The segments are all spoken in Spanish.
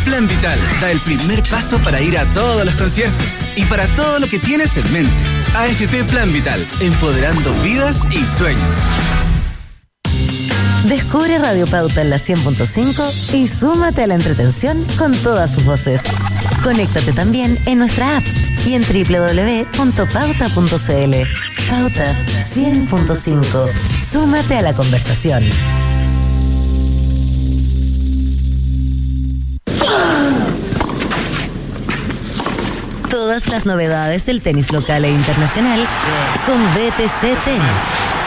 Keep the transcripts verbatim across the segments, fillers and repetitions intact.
Plan Vital da el primer paso para ir a todos los conciertos y para todo lo que tienes en mente. A F P Plan Vital, empoderando vidas y sueños. Descubre Radio Pauta en la cien punto cinco y súmate a la entretención con todas sus voces. Conéctate también en nuestra app y en doble u doble u doble u punto pauta punto c l. Pauta cien punto cinco. Súmate a la conversación. Todas las novedades del tenis local e internacional con B T C Tenis.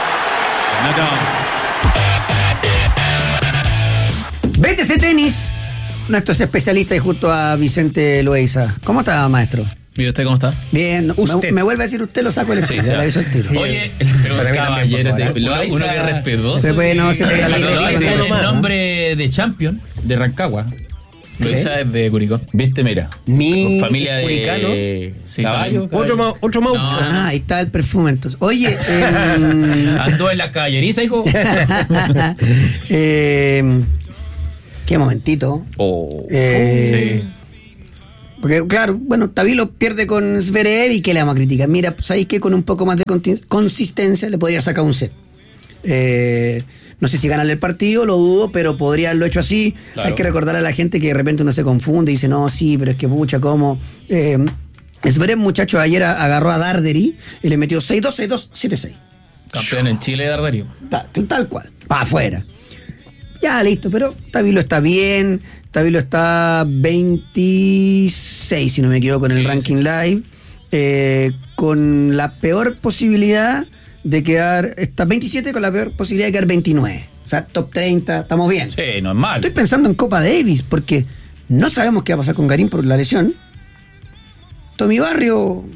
B T C Tenis, nuestros especialistas y junto a Vicente Loaiza. ¿Cómo está, maestro? ¿Y usted cómo está? Bien. Usted. Me, me vuelve a decir usted, lo saco el Sí, estudio, sí. le aviso el tiro. Oye, pero Para mí caballero, también, por favor. uno, uno que respetuoso. Se puede, no, se puede a la Lo- lo- crítica, ese no. es el nombre de Champion de Rancagua. Loaiza es de Curicó. Viste, mira. Mi Con familia curicano. de Sí, caballo. Otro, ma- otro maucho. No. Ah, ahí está el perfume entonces. Oye, eh, Andó en la caballeriza, hijo. eh, qué momentito. Oh. Eh, Sí. Porque, claro, bueno, Tabilo pierde con Zverev y ¿qué le vamos a criticar? Mira, pues ahí que con un poco más de conti- consistencia le podría sacar un set. Eh, no sé si ganarle el partido, lo dudo, pero podría haberlo hecho así. Claro. Hay que recordar a la gente que de repente uno se confunde y dice, no, sí, pero es que pucha, ¿cómo? Eh, Zverev, muchacho, ayer a- agarró a Darderi y le metió seis dos, seis dos, siete seis. Campeón en Chile de Dardario. Tal, tal cual, para afuera. Ya, listo, pero Tabilo está bien. Tabilo está veintiséis, si no me equivoco, en el Sí, ranking live. Eh, con la peor posibilidad de quedar. Está veintisiete con la peor posibilidad de quedar veintinueve. O sea, top treinta, estamos bien. Sí, no es mal. Estoy pensando en Copa Davis, porque no sabemos qué va a pasar con Garín por la lesión. Tommy Barrio.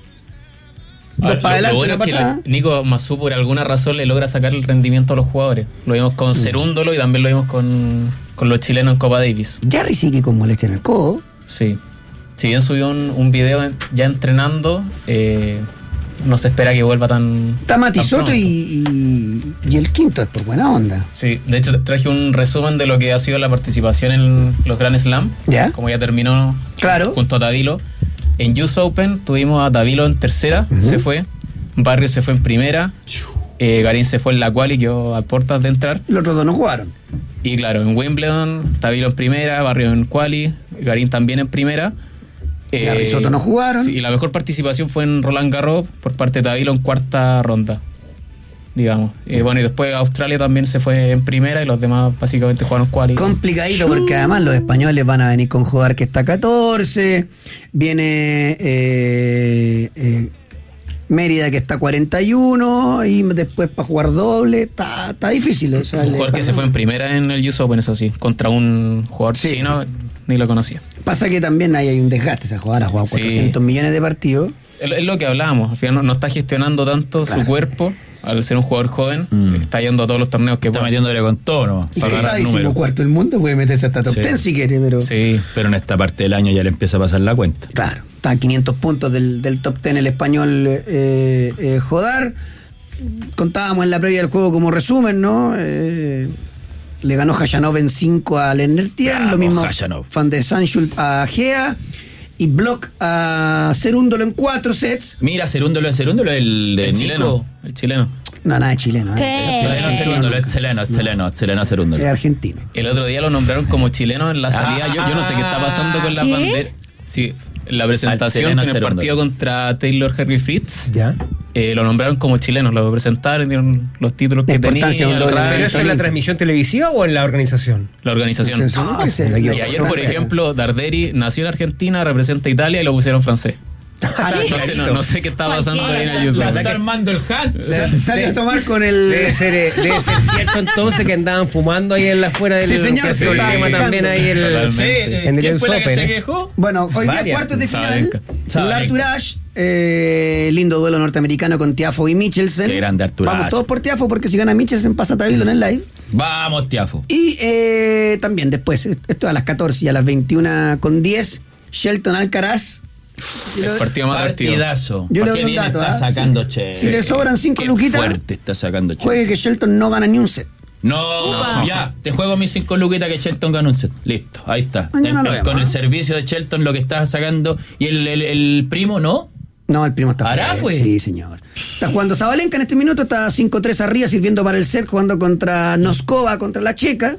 Dos Ahora, para lo- lo adelante, bueno no es que pasa nada. la- Nico Mazú por alguna razón le logra sacar el rendimiento a los jugadores. Lo vimos con Cerúndolo y también lo vimos con, con los chilenos en Copa Davis. Jerry sigue con molestia en el codo. Sí. Si bien subió un, un video en- ya entrenando, eh, no se espera que vuelva tan. Está Mati tan Soto pronto. y, y, y el quinto es por buena onda. Sí, de hecho traje un resumen de lo que ha sido la participación en los Grand Slam. ¿Ya? Como ya terminó Claro. junto a Tabilo. En U S Open tuvimos a Tabilo en tercera, Ujú. se fue. Barrio se fue en primera. Eh, Garín se fue en la quali, quedó a puertas de entrar. Los otros dos no jugaron. Y claro, en Wimbledon, Tabilo en primera, Barrio en quali, Garín también en primera. Garry y Soto no jugaron. Sí, y la mejor participación fue en Roland Garros por parte de Tabilo en cuarta ronda, digamos. Eh, bueno, y después Australia también se fue en primera y los demás básicamente jugaron quali. Complicadito porque además los españoles van a venir con Jodar que está a catorce. Viene eh, eh, Mérida que está a cuarenta y uno. Y después para jugar doble. Está, está difícil. O sea, un le- jugador que se fue en primera en el U S Open, eso sí, contra un jugador Sí. chino, ni lo conocía. Pasa que también ahí hay un desgaste. Esa jugador ha jugado Sí. cuatrocientos millones de partidos. Es, es lo que hablábamos, al final no, no está gestionando tanto Claro. su cuerpo, al ser un jugador joven, Mm. está yendo a todos los torneos que Está puede. metiéndole con todo, ¿no? Y Para que ganar está número. cuarto del mundo. Puede meterse hasta top Sí. ten si quiere, pero. Sí, Pero en esta parte del año ya le empieza a pasar la cuenta. Claro, está a quinientos puntos del, del top ten el español eh, eh, Jodar. Contábamos en la previa del juego como resumen, ¿no? Eh, le ganó Hayanov en cinco a Lernertier, Bravo, lo mismo Hayanov. Van de Sanschul a Gea y Block a Cerúndolo en cuatro sets. Mira, Cerúndolo, Cerúndolo, el de el Nico. chileno, el chileno. No, nada de chileno. Sí. ¿eh? Chileno, Cerúndolo, es chileno, es chileno, es chileno, Es Cerúndolo. argentino. El otro día lo nombraron como chileno en la salida. Yo, yo no sé qué está pasando con las ¿Qué? banderas. Sí, en la presentación chileno en el Cerúndolo. partido contra Taylor Harry Fritz, Ya. eh, lo nombraron como chileno, lo presentaron, dieron los títulos La que tenía, importancia de un el doble ranking, ¿Pero eso en la transmisión televisiva o en la organización? la organización. Sí, sí, que se- Y ayer, por ejemplo, Darderi nació en Argentina, representa a Italia y lo pusieron francés. No sé, no, no sé qué está pasando ahí en el U S La Open. está armando el Hans. Sale a tomar con el. Debe ser, eh, debe ser cierto entonces que andaban fumando ahí en la afuera del Sí, señor, que ha se sido el estaban tema quejando. también ahí el, Totalmente. en el ¿Quién U S fue la que Open, se eh? quejó? Bueno, hoy día Varias. cuartos de final. Sabenka. El Sabenka. Arthur Ashe, eh, lindo duelo norteamericano con Tiafo y Michelsen. Qué grande Arthur Vamos Ashe. todos por Tiafo porque si gana Michelsen pasa Tabilo en el live. Vamos, Tiafo. Y eh, también después, esto a las catorce y a las veintiuna con diez, Shelton Alcaraz. Yo El le- partido más atractivo. Partidazo. Yo le ¿Por qué doy un bien dato, está ¿ah? sacando Si- che? si le sobran cinco Qué luquitas, fuerte está sacando che. Juegue que Shelton no gana ni un set. No, Upa. ya, te juego mis cinco luquitas que Shelton ganó un set. Listo, ahí está. Mañana lo Con vemos, el ¿eh? servicio de Shelton lo que estás sacando. ¿Y el, el, el primo no? No, el primo está ¿Hará, fuera. fue? Sí, señor. Está jugando Zabalenka en este minuto, está cinco tres arriba, sirviendo para el set, jugando contra Noskova, contra la checa.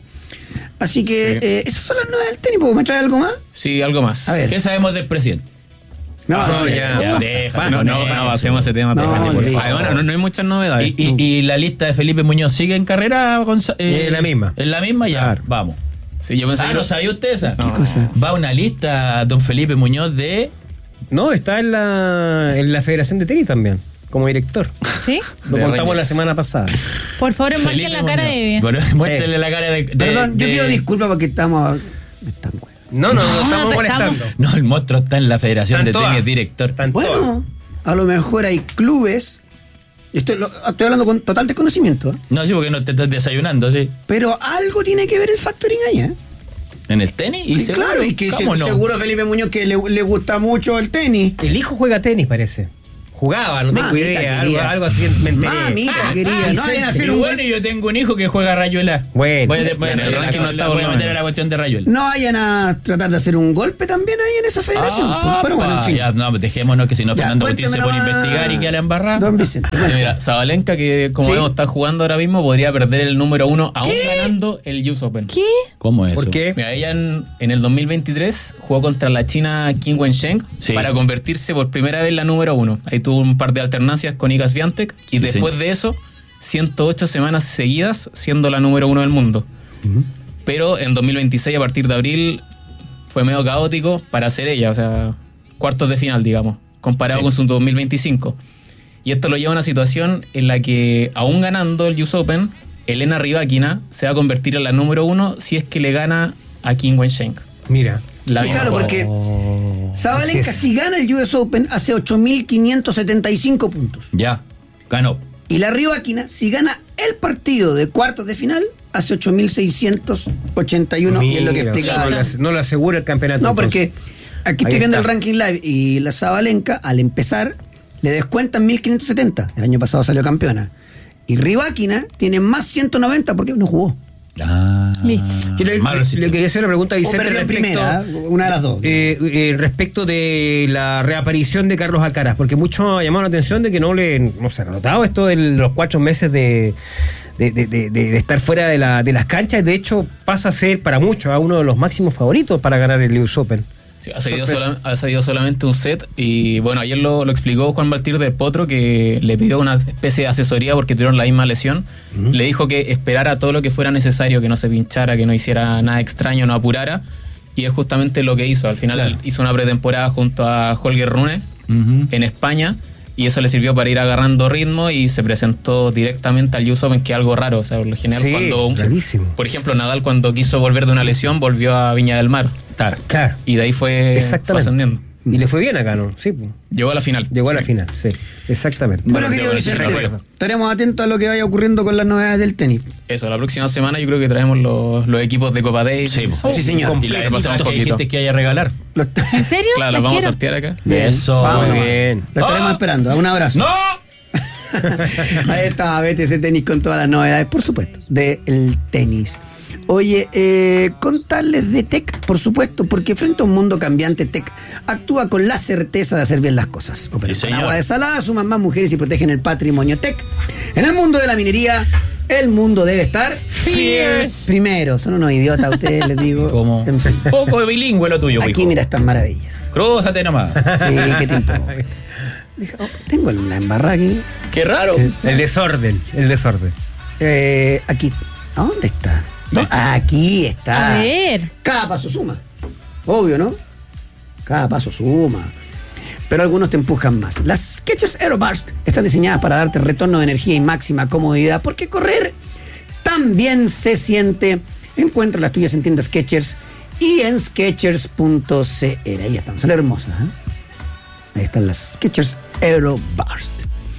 Así que Sí. eh, esas son las nueve del tenis. ¿Puedo me trae algo más? Sí, algo más. A ver. ¿Qué sabemos del presidente? No, No, no, ya. Ya, déjate, No, no, con no, eso. hacemos ese tema. No, déjate, por olvídate. favor. Además, no, no hay muchas novedades. ¿Y, y, y la lista de Felipe Muñoz sigue en carrera? Gonza- eh, Es la misma. ¿En la misma? Ya, Claro. vamos. Sí, yo pensé Ah, que ¿no sabía usted esa? No. ¿Qué cosa? Va una lista, don Felipe Muñoz, de... No, está en la, en la Federación de Tenis también, como director. ¿Sí? Lo De contamos Reyes. la semana pasada. Por favor, Felipe enmarquen la cara Muñoz. de bien. Bueno, muéstrele la cara de... de- Perdón, yo de- pido disculpas porque estamos. Me están güey. No, no, no, No, estamos te molestando. No, el monstruo está en la Federación Están de todas. Tenis, director. Están todas. Bueno, a lo mejor hay clubes. Estoy, lo- estoy hablando con total desconocimiento, ¿eh? No, sí, porque no te estás desayunando, sí. Pero algo tiene que ver el factoring allá. ¿eh? ¿En el tenis? Y seguro? claro, y que ¿Cómo se- no? seguro Felipe Muñoz que le, le gusta mucho el tenis. El hijo juega tenis, parece. Jugaba, no tengo Mamita idea. Algo, quería. algo así me enteré. Mamita Ah, quería. ah, No vayan a hacer pero un bueno, yo tengo un hijo que juega rayuela. Bueno. voy a, voy a En el hacer ranking la- no está voy por a lo meter menos. a la cuestión de rayuela. No vayan a tratar de hacer un golpe también ahí en esa federación. Ah, pues, pero bueno, en pa, fin. ya, no, dejémonos que si no Ya, Fernando Coutinho se cuéntame pone a nomás, investigar y que a la embarrada. Don Vicente. Sí, bueno. mira, Zabalenka, que como Sí. vemos está jugando ahora mismo, podría perder el número uno aún ganando el U S Open. ¿Qué? ¿Cómo es ¿Por eso? qué? Mira, ella en, en el dos mil veintitrés jugó contra la china Qin Wensheng Sí. para convertirse por primera vez en la número uno. Ahí tuvo un par de alternancias con Iga Swiatek y Sí, después sí. de eso, ciento ocho semanas seguidas siendo la número uno del mundo. Pero en dos mil veintiséis, a partir de abril, fue medio caótico para ser ella, o sea, cuartos de final, digamos, comparado Sí. con su dos mil veinticinco. Y esto lo lleva a una situación en la que, aún ganando el U S Open, Elena Rybakina se va a convertir en la número uno si es que le gana a Qin Wensheng. Mira. La Y misma claro, jugadora. porque Oh, Zabalenka, así es. si gana el U S Open, hace ocho mil quinientos setenta y cinco puntos. Ya, ganó. Y la Rybakina, si gana el partido de cuartos de final, hace ocho mil seiscientos ochenta y uno. Y es lo que Mira, o sea, explica. no, le, as- no le asegura el campeonato. No, entonces. porque aquí Ahí estoy viendo está. el ranking live y la Zabalenka, al empezar, le descuentan mil quinientos setenta. El año pasado salió campeona. Y Rybakina tiene más ciento noventa porque no jugó. Ah, Listo. Yo le, malo le- sistema. le quería hacer una pregunta a O Vicente perdió en respecto, primera, ¿eh? una de las dos. eh, eh, respecto de la reaparición de Carlos Alcaraz, porque muchos llamaron la atención de que no le no se ha notado esto de los cuatro meses de, de, de- de- de estar fuera de, la, de las canchas. De hecho, pasa a ser para muchos a uno de los máximos favoritos para ganar el U S Open. Sí, ha, seguido Sorpresa. sola- ha seguido solamente un set y bueno, ayer lo, lo explicó Juan Valtir de Potro, que le pidió una especie de asesoría porque tuvieron la misma lesión. Le dijo que esperara todo lo que fuera necesario, que no se pinchara, que no hiciera nada extraño, no apurara, y es justamente lo que hizo. Al final Claro. hizo una pretemporada junto a Holger Rune Ujú. en España y eso le sirvió para ir agarrando ritmo y se presentó directamente al U S Open, que es algo raro. O sea, por lo general, Sí, cuando, rarísimo. por ejemplo, Nadal cuando quiso volver de una lesión volvió a Viña del Mar Claro. Claro. y de ahí fue, fue Exactamente. ascendiendo. Y le fue bien acá, ¿no? Sí, pues. Llegó a la final. Llegó a la Sí. final, sí. Exactamente. Bueno, Bueno, querido qué Vicente, bueno, sí, recuerdo. estaremos atentos a lo que vaya ocurriendo con las novedades del tenis. Eso, la próxima semana yo creo que traemos los, los equipos de Copa Davis. Sí, Oh, sí, señor. Y la Repasamos repasamos un que hay poquito. gente que haya a regalar. Lo, ¿En serio? Claro, las Las vamos a quiero. sortear acá. Eso. Vamos, Muy nomás. bien. Lo estaremos ¡Ah! esperando. Un abrazo. ¡No! Ahí está B T C Tenis con todas las novedades, por supuesto, del tenis. Oye, eh, contarles de T E C, por supuesto, porque frente a un mundo cambiante, T E C actúa con la certeza de hacer bien las cosas. Operan Sí, con señor. agua desalada, suman más mujeres y protegen el patrimonio. T E C, en el mundo de la minería, el mundo debe estar Fierce. primero. Son unos idiotas ustedes, les digo. Como En fin. poco bilingüe lo tuyo, Aquí hijo. mira estas maravillas. Crúzate nomás. Sí, qué tiempo. Deja- oh, tengo la embarrada aquí. Qué raro. El desorden, el desorden. Eh, aquí. ¿A dónde está? No, aquí está. A ver. Cada paso suma. Obvio, ¿no? Cada paso suma. Pero algunos te empujan más. Las Skechers Aeroburst están diseñadas para darte retorno de energía y máxima comodidad, porque correr también se siente. Encuentra las tuyas en tiendas Skechers y en skechers punto c l. Ahí están, son hermosas. ¿eh? Ahí están las Skechers Aeroburst.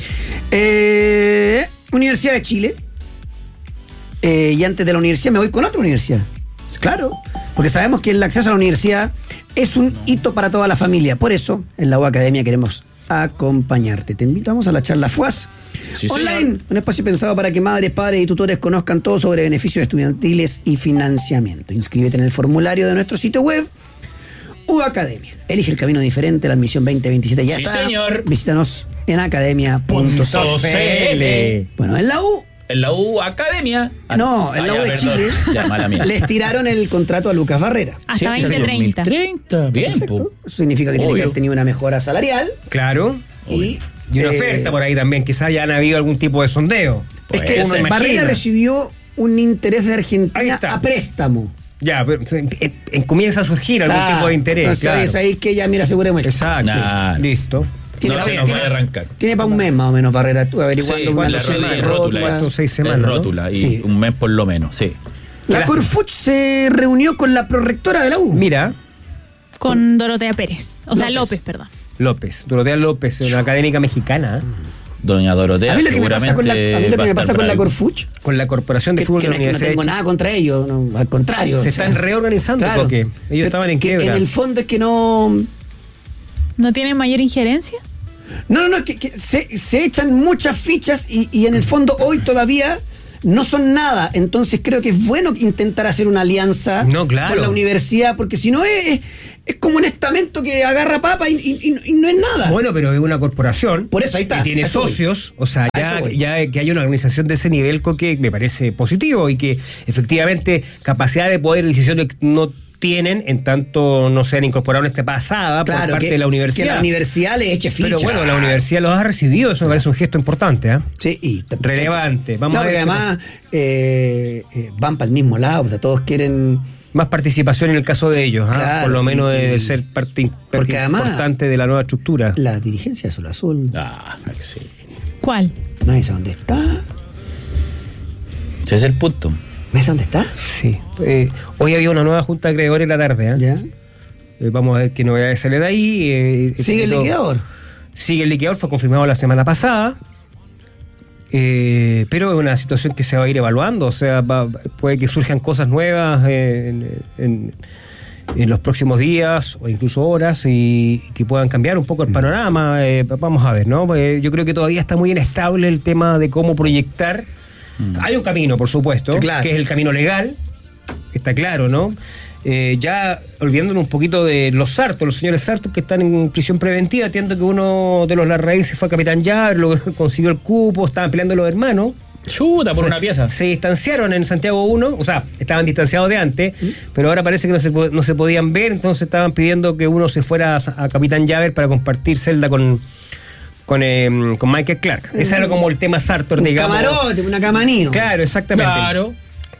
Eh, Universidad de Chile. Eh, y antes de la universidad me voy con otra universidad. Claro, porque sabemos que el acceso a la universidad es un hito para toda la familia. Por eso, en la U Academia queremos acompañarte. Te invitamos a la charla F U A S Sí, Online, señor. un espacio pensado para que madres, padres y tutores conozcan todo sobre beneficios estudiantiles y financiamiento. Inscríbete en el formulario de nuestro sitio web, U Academia. Elige el camino diferente, la admisión veinte veintisiete ya Sí, está. señor. Visítanos en academia punto c l. Bueno, en la U, En la U Academia. Ah, no, en la ah, U ya, de perdón. Chile, Ya, mala mía. les tiraron el contrato a Lucas Barrera. Hasta Sí, veinte treinta. dos mil treinta. Bien, po. Eso significa que tiene que Obvio. haber tenido una mejora salarial Claro. y, Y una eh, oferta por ahí también, quizás ya han habido algún tipo de sondeo. Es que Puede ser. Barrera imagina. recibió un interés de Ahí Argentina está. a préstamo. Ya, pero en- en- comienza a surgir algún Claro. tipo de interés. Entonces, claro. es ahí que ya, mira, aseguremos. Exacto. Nah. Listo. Tiene, No se nos tiene- va a arrancar. tiene para un mes más o menos Barrera, tú averiguando Sí, una la cosa rótula, de es rótula, rótula. Son seis es semanas, ¿no? rótula y Sí. un mes por lo menos, sí. La Corfuch se reunió con la prorectora de la U. Mira, Con Dorotea Pérez. O sea, López. López, perdón. López, Dorotea López, una académica mexicana, ¿eh? Doña Dorotea a mí lo que me pasa con la, a mí lo que va a me estar pasa por con la ahí. Corfuch, con la Corporación de que, Fútbol que de no, la es que no Universidad tengo de Chile. nada contra ellos, no, al contrario. Se o sea, están reorganizando claro. porque ellos Pero estaban en que quiebra. En el fondo es que no. ¿No tienen mayor injerencia? No, no, no, que, que se, se echan muchas fichas y, y en el fondo hoy todavía no son nada. Entonces creo que es bueno intentar hacer una alianza No, claro. con la universidad, porque si no es, es como un estamento que agarra papa y, y- y- y no es nada. Bueno, pero es una corporación. Por eso ahí está, Que tiene a eso voy. socios. O sea, A ya, eso voy. ya que hay una organización de ese nivel con que me parece positivo y que efectivamente capacidad de poder y decisión no tienen en tanto no se han incorporado en esta pasada por Claro, parte que, de la universidad. que la universidad le eche ficha. Pero bueno, la universidad los ha recibido, eso me parece un gesto importante, ¿eh? Sí, y Relevante. Vamos no, a ver porque qué además eh, eh, van para el mismo lado, o sea, todos quieren. Más participación en el caso de ellos, ¿ah? Claro, por lo menos y- de y- ser parte, im- porque parte además- importante de la nueva estructura. La dirigencia de Sol Azul. Ah, sí. ¿Cuál? Nadie sabe dónde está. Ese es el punto. ¿Nadie sabe dónde está? Sí. Eh, hoy había una nueva junta de acreedores en la tarde, ¿eh? Ya. Eh, vamos a ver qué novedades sale de ahí. eh, Sigue el todo- liquidador. Sigue el liquidador, fue confirmado la semana pasada. Eh, pero es una situación que se va a ir evaluando, o sea, va- puede que surjan cosas nuevas eh, en, en- en los próximos días o incluso horas y que puedan cambiar un poco el panorama. Eh, vamos a ver, ¿no? Eh, yo creo que todavía está muy inestable el tema de cómo proyectar. Hay un camino, por supuesto, Claro. que es el camino legal, está claro, ¿no? Eh, ya olvidándonos un poquito de los Sartos, los señores Sartos que están en prisión preventiva, entiendo que uno de los Larraín fue a Capitán Llaver, logró- consiguió el cupo, estaban peleando los hermanos. Chuta, por Se- una pieza. Se distanciaron en Santiago uno, o sea, estaban distanciados de antes, pero ahora parece que no se, po- no se podían ver, entonces estaban pidiendo que uno se fuera a, a Capitán Llaver para compartir celda con, con, eh, con Michael Clark. Ese era como el tema Sartor, Un digamos. camarote, una camanillo. Claro, exactamente. Claro.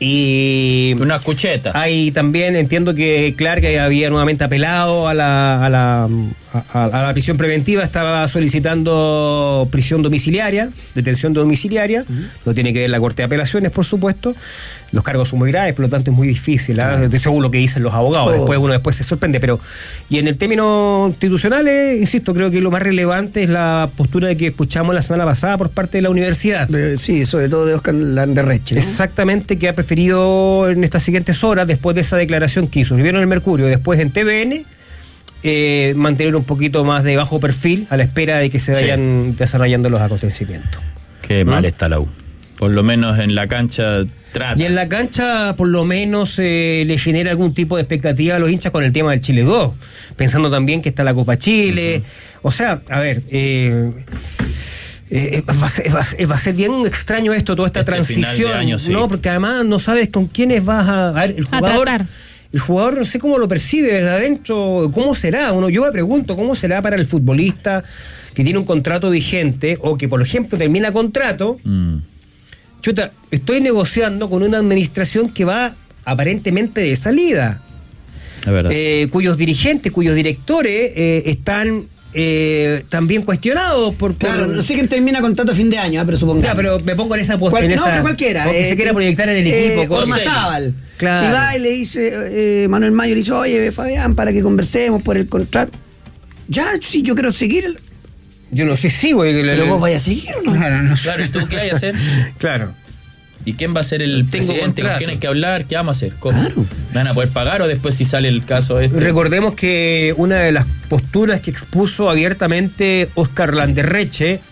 Y Una cucheta. Ahí también entiendo que Clark había nuevamente apelado a la, a la, a, a la prisión preventiva, estaba solicitando prisión domiciliaria, detención domiciliaria, no tiene que ver la Corte de Apelaciones, por supuesto. Los cargos son muy graves, por lo tanto es muy difícil, ¿ah? De según lo que dicen los abogados, Oh. después uno después se sorprende, pero y en el término institucional, eh, insisto, creo que lo más relevante es la postura de que escuchamos la semana pasada por parte de la universidad. Eh, Sí, sobre todo de Oscar Landerreche, ¿no? Exactamente, que ha preferido en estas siguientes horas, después de esa declaración que hizo, vieron el Mercurio, después en T V N, eh, mantener un poquito más de bajo perfil a la espera de que se Sí. vayan desarrollando los acontecimientos. Qué mal está la U. Por lo menos en la cancha trata. Y en la cancha, por lo menos, eh, le genera algún tipo de expectativa a los hinchas con el tema del Chile dos, pensando también que está la Copa Chile. O sea, a ver, eh, eh, va, a ser, va a ser- va a ser bien extraño esto, toda esta Este transición, final de año, sí. ¿no? Porque además no sabes con quiénes vas a... A ver, el A jugador... tratar. El jugador no sé cómo lo percibe desde adentro, cómo será. Uno, yo me pregunto cómo será para el futbolista que tiene un contrato vigente o que, por ejemplo, termina contrato. Mm. Chuta, estoy negociando con una administración que va aparentemente de salida, Es verdad. eh, cuyos dirigentes, cuyos directores eh, están eh, también cuestionados por... por- Claro, no sé quién termina contrato a fin de año, ¿eh? pero supongamos. Ya, pero me pongo en esa Cual- posición. no, pero cualquiera. Porque eh, se quiera proyectar en el eh, equipo. con- Ormazábal. Claro. Y va y le dice, eh, Manuel Mayo le dice, oye, Fabián, para que conversemos por el contrato. Ya, sí, yo quiero seguir. el- Yo no sé si, güey. que le- Pero vos vayas a seguir o no. Claro, ¿y tú qué hay a hacer? Claro. ¿Y quién va a ser el Tengo presidente? ¿Con contrato. quién hay que hablar? ¿Qué vamos a hacer? ¿Cómo? Claro. ¿Van a poder pagar o después si sale el caso este? Recordemos que una de las posturas que expuso abiertamente Oscar Landerreche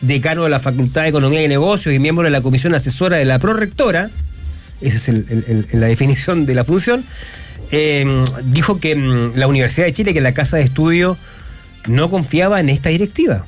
decano de la Facultad de Economía y Negocios y miembro de la comisión asesora de la prorectora, esa es el, el, el, la definición de la función, eh, dijo que mm, la Universidad de Chile, que es la casa de estudio, no confiaba en esta directiva.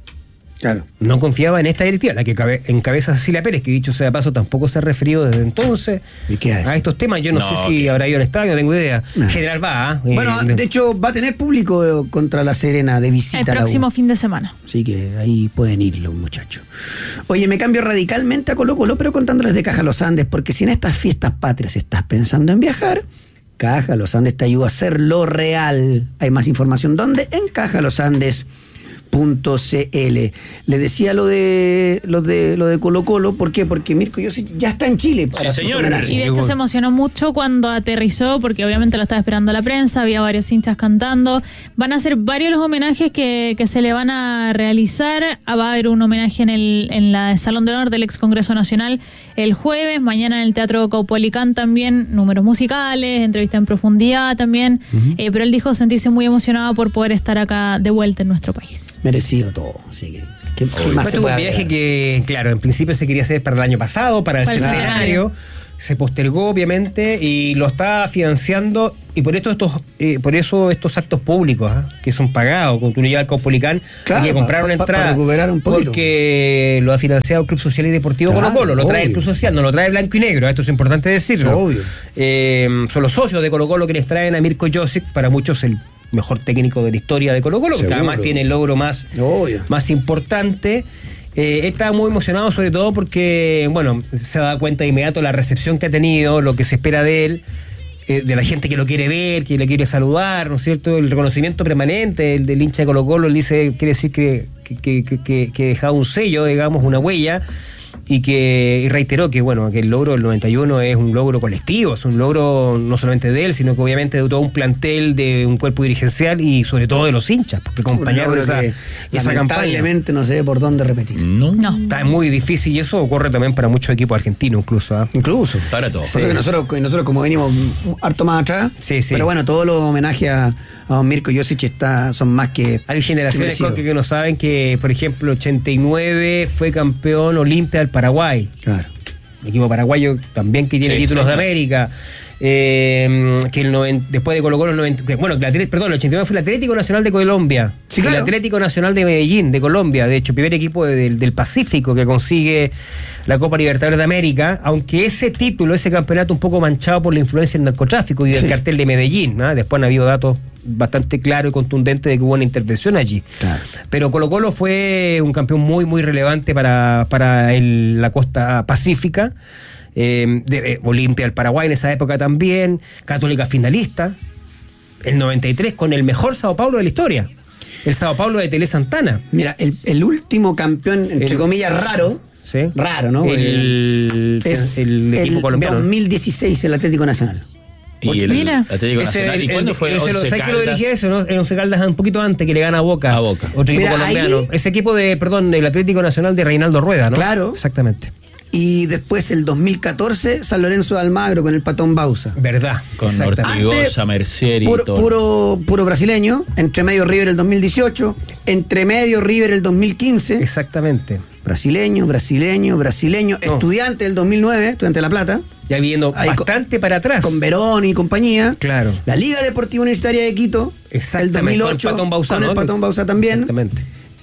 Claro. No confiaba en esta directiva, la que cabe, encabeza Cecilia Pérez, que dicho sea de paso tampoco se ha referido desde entonces ¿Y qué hace? a estos temas. Yo no, No, sé si que- habrá ido al estadio, no tengo idea. No. General va. ¿eh? Bueno, Eh, de hecho, va a tener público contra La Serena de visita. El a la U. próximo fin de semana. Así que ahí pueden ir los muchachos. Oye, me cambio radicalmente a Colo Colo, pero contándoles de Caja Los Andes, porque si en estas fiestas patrias estás pensando en viajar, Caja Los Andes te ayuda a hacerlo real. Hay más información, ¿dónde? En caja los andes punto c l. Le decía lo de lo de lo de Colo Colo, ¿por qué? Porque Mirko Josic ya está en Chile para Sí, sus señor. homenajes. Y de hecho se emocionó mucho cuando aterrizó, porque obviamente lo estaba esperando la prensa, había varios hinchas cantando. Van a ser varios los homenajes que, que se le van a realizar. Ah, va a haber un homenaje en el en la Salón de Honor del Ex Congreso Nacional el jueves, mañana en el Teatro Caupolicán también, números musicales, entrevista en profundidad también. Uh-huh. eh, pero él dijo sentirse muy emocionado por poder estar acá de vuelta en nuestro país. Merecido todo, así que ¿qué, qué más Fue se un puede viaje agregar? que, claro, en principio se quería hacer para el año pasado, para el Para el centenario. Se postergó, obviamente, y lo está financiando, y por esto estos, eh, por eso estos actos públicos, ¿eh? que son pagados, con tu unidad al Caupolicán, Claro, hay que comprar pa- una pa- entrada. para recuperar un poquito. Porque lo ha financiado el Club Social y Deportivo Claro, Colo Colo, lo trae el obvio. Club Social, no lo trae blanco y negro, esto es importante decirlo. Obvio. Eh, son los socios de Colo Colo quienes traen a Mirko Josic, para muchos el mejor técnico de la historia de Colo Colo, que Seguro. además tiene el logro más, Obvio. más importante. Eh, estaba muy emocionado, sobre todo porque, bueno, se da cuenta de inmediato la recepción que ha tenido, lo que se espera de él, eh, de la gente que lo quiere ver, que le quiere saludar, ¿no es cierto? El reconocimiento permanente el del hincha de Colo Colo, él dice, quiere decir que, que, que, que, que dejaba un sello, digamos, una huella, y que y reiteró que, bueno, que el logro del noventa y uno es un logro colectivo, es un logro no solamente de él, sino que obviamente de todo un plantel, de un cuerpo dirigencial y sobre todo de los hinchas, porque acompañaron esa, que esa campaña. lamentablemente no sé por dónde repetir. No. No. Está muy difícil y eso ocurre también para muchos equipos argentinos incluso. ¿eh? Incluso. Para todo. Pasa que nosotros, nosotros como venimos harto más atrás, Sí, sí. pero bueno, todos los homenajes a, a don Mirko Josic está, son más que Hay generaciones que que, que no saben que, por ejemplo, ochenta y nueve fue campeón Olimpia del Paraguay. Claro. El equipo paraguayo también que tiene Sí, títulos señor. de América. Eh, que el noventa, después de Colo Colo, el noventa, que, bueno, que la, perdón, el ochenta y nueve fue el Atlético Nacional de Colombia. Sí, claro. El Atlético Nacional de Medellín, de Colombia. De hecho, primer equipo de, del, del Pacífico que consigue la Copa Libertadores de América. Aunque ese título, ese campeonato, un poco manchado por la influencia del narcotráfico y del Sí. cartel de Medellín. ¿no? Después han habido datos bastante claros y contundentes de que hubo una intervención allí. Claro. Pero Colo Colo fue un campeón muy, muy relevante para, para el- la costa pacífica. Eh, de, eh, Olimpia del Paraguay en esa época también. Católica finalista. El noventa y tres con el mejor Sao Paulo de la historia. El Sao Paulo de Tele Santana. Mira, el, el último campeón, entre El- comillas, raro, ¿Sí? raro, ¿no? El, es el equipo colombiano. dos mil dieciséis, el Atlético Nacional. Y el Mira. Atlético Ese, Nacional. ¿Y el- cuándo el- fue? ese lo- Once ¿sabes que lo Caldas? dirigía eso? ¿no? En Once Caldas un poquito antes, que le gana a Boca. A Boca. Otro equipo Mira, colombiano. ahí- Ese equipo de, perdón, del Atlético Nacional de Reinaldo Rueda, ¿no? Claro. Exactamente. Y después el dos mil catorce, San Lorenzo de Almagro con el Patón Bausa. Verdad. Con exactamente. Ortigosa, Mercieri y Puro, todo. puro, puro brasileño. Entre medio River el dos mil dieciocho. Entre medio River el dos mil quince. Exactamente. Brasileño, brasileño, brasileño. No. Estudiante del dos mil nueve, estudiante de La Plata. Ya viendo Ahí con- bastante para atrás. Con Verón y compañía. Claro. La Liga Deportiva Universitaria de Quito. Exactamente, El dos mil ocho. con el Patón Bauzá, Con el ¿no? Patón Bauzá también. Exactamente.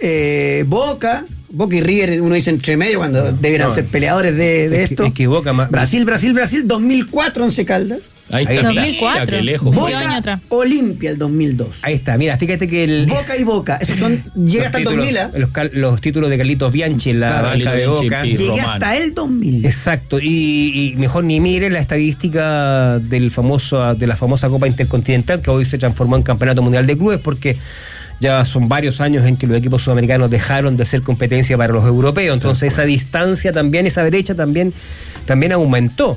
Eh, Boca. Boca y River, uno dice entre medio cuando debieran no. ser peleadores de, de Es que- esto. es que Boca más- Brasil, Brasil, Brasil, dos mil cuatro, Once Caldas. Ahí Ahí está. está. dos mil cuatro. Mira, qué lejos. Boca. fue. año Boca, atrás. Olimpia el dos mil dos. Ahí está, mira, fíjate que el. Boca y Boca, esos son. Llega los hasta el títulos, dos mil, ¿ah? los, cal- los títulos de Carlitos Bianchi en la Claro, banca de Carlitos Boca. Bianchi y Llegué Román. hasta el dos mil. Exacto, y, y mejor ni mire la estadística del famoso, de la famosa Copa Intercontinental, que hoy se transformó en Campeonato Mundial de Clubes, porque ya son varios años en que los equipos sudamericanos dejaron de ser competencia para los europeos, entonces esa distancia también, esa brecha también, también aumentó.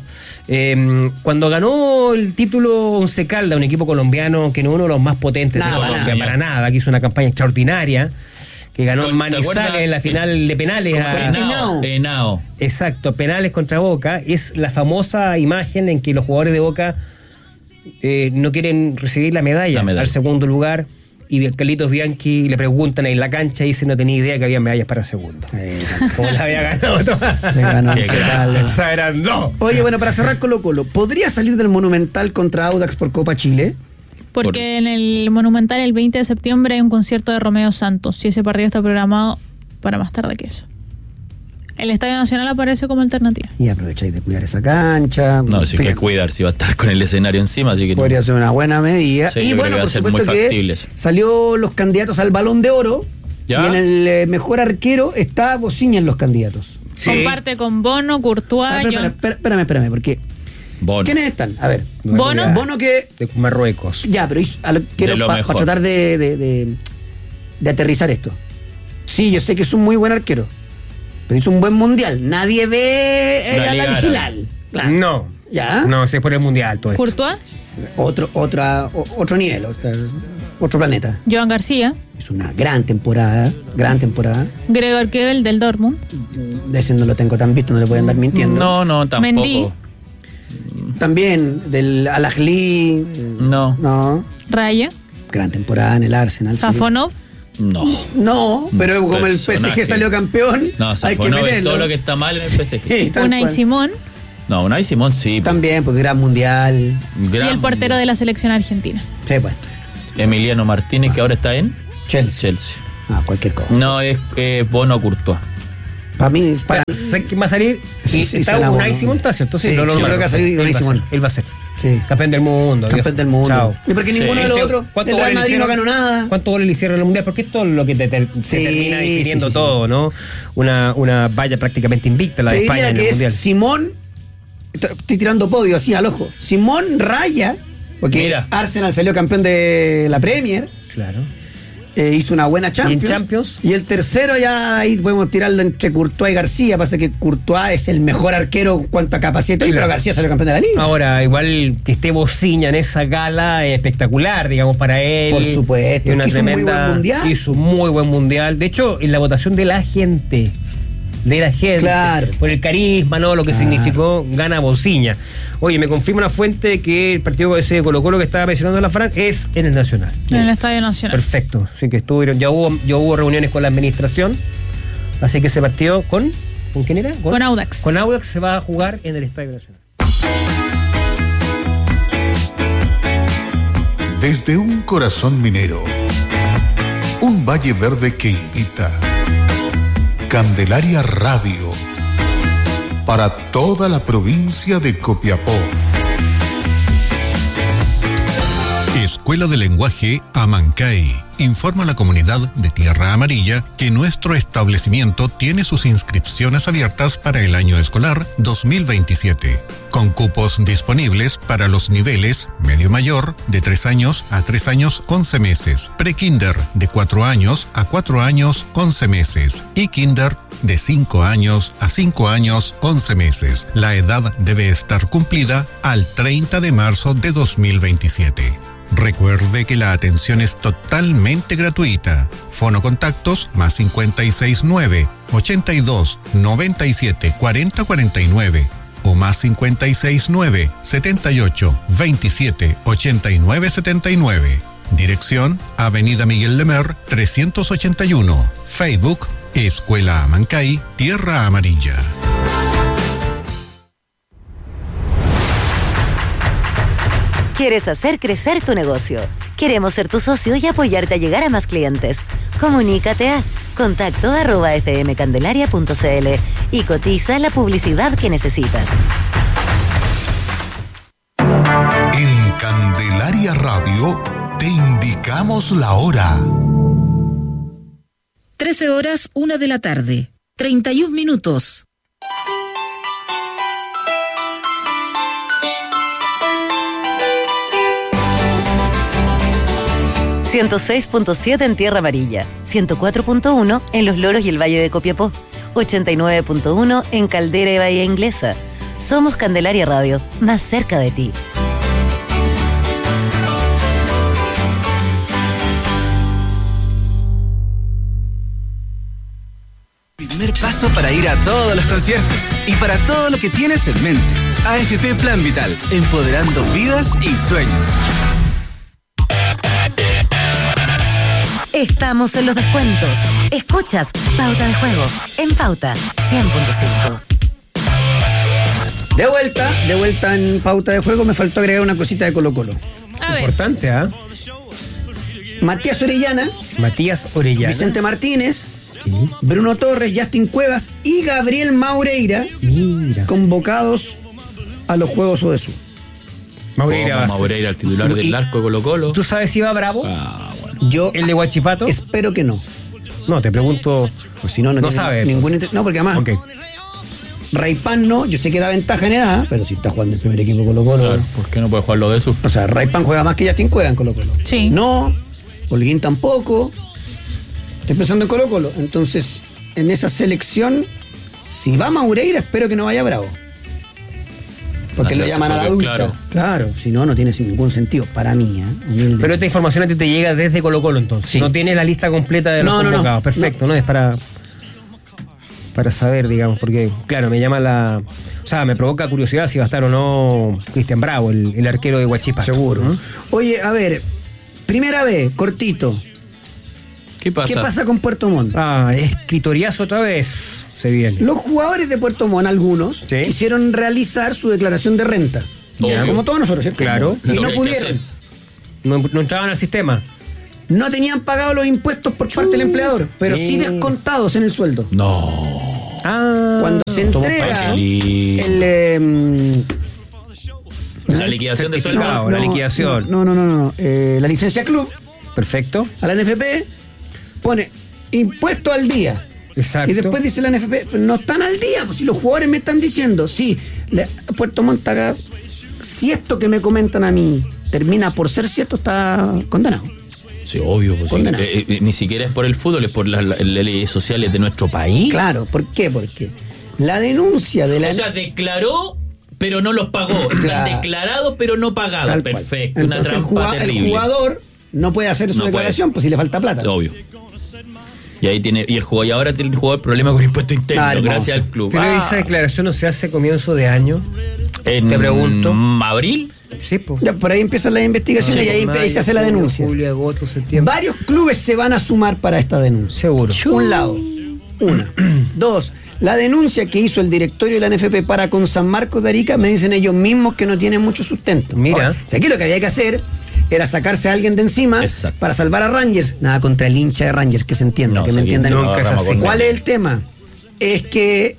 Eh, cuando ganó el título Once Caldas, un equipo colombiano que no es uno de los más potentes Nada, de Colombia, nada. para nada, que hizo una campaña extraordinaria, que ganó ¿Te en Manizales acuerdas? en la final de penales. a- Henao. Henao. Exacto, penales contra Boca. Es la famosa imagen en que los jugadores de Boca eh, no quieren recibir la medalla, La medalla. al segundo lugar y Carlitos Bianchi le preguntan ahí en la cancha y dice no tenía idea que había medallas para segundo. Eh, Como la había ganado toda. Le ganó Qué ese grande. tal. Esa era no. Oye, bueno, para cerrar Colo Colo, ¿podría salir del Monumental contra Audax por Copa Chile? Porque Por- en el Monumental el veinte de septiembre hay un concierto de Romeo Santos. Y ese partido está programado para más tarde que eso. El Estadio Nacional aparece como alternativa. Y aprovecháis de cuidar esa cancha. No, si hay que Fíjate, cuidar, si va a estar con el escenario encima, así que no. podría ser una buena medida. Sí, y yo creo bueno, que va por a ser supuesto muy que factible eso. salió los candidatos al Balón de Oro. ¿Ya? Y en el eh, mejor arquero está Bociña en los candidatos. Sí. Comparte con Bono, Courtois, Ah, espera, John- espera, espérame, espérame, porque Bono. ¿quiénes están? A ver, Bono. Bono que De Marruecos. ya, pero hizo- a lo- quiero lo para mejor. tratar de, de, de- de aterrizar esto. Sí, yo sé que es un muy buen arquero, pero hizo un buen mundial. Nadie ve eh, La a Liga la Árabe. Hilal. Claro. No. ¿Ya? No, se pone el mundial todo esto. Courtois, Otro, otra, o- otro nivel, otra- otro planeta. Joan García, Es una gran temporada, gran temporada. Gregor Kebel del Dortmund, De ese no lo tengo tan visto, no le puedo andar mintiendo. No, no, tampoco. Mendy. También del Al Ahly. eh, No. No. Raya, Gran temporada en el Arsenal. sí. Safonov, No. No, pero como el P S G Personaje. salió campeón, No, hay que Safonov es meterlo. todo lo que está mal en el P S G. Sí, tal Unai cual. Simón No, Unai Simón sí. También, porque gran mundial. Gran y el portero de la selección argentina. Sí, pues. Emiliano Martínez, que ahora está en Chelsea. Chelsea. Ah, cualquier cosa. No, es eh, Bono Courtois. Para mí, para Sé quién va a salir. Sí, Y sí, está suena Unai bueno. Simón, ¿está cierto? Sí, lo yo normal. creo que va a salir Él Unai va a ser, Simón. Él va a ser. Sí. Campeón del mundo. Campeón viejo. del mundo. Chao. Y porque Sí. ninguno de los otros, el Real Madrid no ganó nada. ¿Cuántos goles le hicieron en el mundial? Porque esto es lo que te, ter- Sí, te termina definiendo sí, sí, todo, sí. ¿no? Una, una valla prácticamente invicta la Te de España diría en el que mundial. es Simón, t- estoy tirando podio así al ojo. Simón Raya, porque Mira. Arsenal salió campeón de la Premier, Claro. eh, hizo una buena Champions. ¿Y en Champions? Y el tercero ya ahí podemos tirarlo entre Courtois y García. Pasa que Courtois es el mejor arquero en cuanto a capacidad, y Claro. pero García salió campeón de la liga. Ahora, igual que esté Bociña en esa gala es espectacular, digamos, para él. Por supuesto, Y una es que hizo un muy tremenda, buen mundial. Hizo un muy buen mundial. De hecho, en la votación de la gente, de la gente, Claro. por el carisma, ¿no? Lo que Claro. significó, gana Bociña. Oye, me confirma una fuente que el partido ese de Colo Colo que estaba mencionando la Fran es en el Nacional. En el Estadio Nacional. Perfecto. Así que estuvieron, ya hubo, ya hubo reuniones con la administración. Así que ese partido con. ¿Con quién era? Con Audax. Con Audax se va a jugar en el Estadio Nacional. Desde un corazón minero, un valle verde que invita. Candelaria Radio, para toda la provincia de Copiapó. Escuela de Lenguaje Amancay informa a la comunidad de Tierra Amarilla que nuestro establecimiento tiene sus inscripciones abiertas para el año escolar dos mil veintisiete, con cupos disponibles para los niveles medio mayor de tres años a tres años once meses, pre-kinder de cuatro años a cuatro años once meses y kinder de cinco años a cinco años once meses. La edad debe estar cumplida al treinta de marzo de dos mil veintisiete. Recuerde que la atención es totalmente gratuita. Fono contactos más cinco seis nueve, ochenta y dos, noventa y siete, cuarenta cuarenta y nueve o más cinco seis nueve, setenta y ocho, veintisiete, ochenta y nueve setenta y nueve. Dirección Avenida Miguel Lemer trescientos ochenta y uno. Facebook Escuela Amancay, Tierra Amarilla. ¿Quieres hacer crecer tu negocio? Queremos ser tu socio y apoyarte a llegar a más clientes. Comunícate a contacto arroba fmcandelaria punto cl y cotiza la publicidad que necesitas. En Candelaria Radio te indicamos la hora. trece horas, una de la tarde. treinta y un minutos. ciento seis punto siete en Tierra Amarilla, ciento cuatro punto uno en Los Loros y el Valle de Copiapó, ochenta y nueve punto uno en Caldera y Bahía Inglesa. Somos Candelaria Radio, más cerca de ti. Primer paso para ir a todos los conciertos y para todo lo que tienes en mente. A F P Plan Vital, empoderando vidas y sueños. Estamos en los descuentos. Escuchas Pauta de Juego en Pauta cien punto cinco. De vuelta, de vuelta en Pauta de Juego, me faltó agregar una cosita de Colo Colo. A ver. Importante, ¿ah? Matías Orellana, Matías Orellana, Vicente Martínez, ¿qué? Bruno Torres, Justin Cuevas y Gabriel Maureira, Mira. convocados a los Juegos Odesur. Maureira, va a ser. Maureira, el titular Y- del arco de Colo Colo. ¿Tú sabes si va Bravo? Ah, bueno. Yo ¿El de Huachipato? espero que no. No, te pregunto. Pues si no, no, No tiene sabe, ningún entonces. inter- No, porque además Ok. Raipan no, yo sé que da ventaja en edad, pero si está jugando el primer equipo Colo Colo. Claro, ¿por qué no puede jugar lo de eso? O sea, Raipan juega más que Justin Cueva en Colo Colo. Sí. No, Holguín tampoco. Estoy pensando en Colo Colo. Entonces, en esa selección, si va Maureira, espero que no vaya Bravo. Porque Ah, lo no, llaman a la porque, adulta. claro. Claro, si no, no tiene ningún sentido. Para mí, ¿eh? Humilde. Pero esta información a ti te llega desde Colo Colo, entonces. Sí. No tienes la lista completa de los No, no, no. convocados. Perfecto, ¿no? Es para para saber, digamos, porque, claro, me llama la... O sea, me provoca curiosidad si va a estar o no Cristian Bravo, el, el arquero de Huachipato. Seguro. ¿Mm? Oye, a ver, primera vez, cortito. ¿Qué pasa? ¿Qué pasa con Puerto Montt? Ah, escritoriazo otra vez se viene. Los jugadores de Puerto Montt, algunos, Sí. quisieron realizar su declaración de renta. Obvio. Como todos nosotros, ¿cierto? Claro. Y Lo que no hay que pudieron. hacer. No, no entraban al sistema. No tenían pagado los impuestos por parte del empleador, pero sí Mira. descontados en el sueldo. No. Ah, Cuando se tomó entrega paso. el... eh, La liquidación de sueldo. Certificado, la liquidación. No, no, no, no. no. Eh, la licencia club Perfecto. a la N F P pone impuesto al día. Exacto. Y después dice la N F P, "Pero no están al día, pues si los jugadores me están diciendo, sí, le- Puerto Montt acá, si esto que me comentan a mí termina por ser cierto, está condenado. Sí, obvio. Pues, sí. Condenado. Eh, eh, ni siquiera es por el fútbol, es por las las leyes sociales de nuestro país. Claro, ¿por qué? Porque la denuncia de la... O sea, declaró, pero no los pagó. Están Claro. declarados, pero no pagados. Tal cual. Perfecto. Una Entonces, el trampa jugad- el terrible. jugador no puede hacer su No declaración, puede. pues si le falta plata. Obvio. Y ahí tiene, y el jugador, y ahora tiene el jugador problema con impuesto interno, Ah, hermoso. gracias al club. Pero Ah, esa declaración no se hace a comienzo de año. en te pregunto. ¿Abril? Sí, pues. Ya, por ahí empiezan las investigaciones y ahí, ahí se hace la Mayo, denuncia. Julio, agosto, septiembre. Varios clubes se van a sumar para esta denuncia. Seguro. Un lado. Una. Dos. La denuncia que hizo el directorio de la N F P para con San Marcos de Arica, me dicen ellos mismos que no tienen mucho sustento. Mira. Ahora, si aquí lo que había que hacer era sacarse a alguien de encima Exacto. para salvar a Rangers. Nada contra el hincha de Rangers, que se entienda, No, que si me aquí entiendan. no Nunca es agarramos así. con ¿Cuál nadie. es el tema? Es que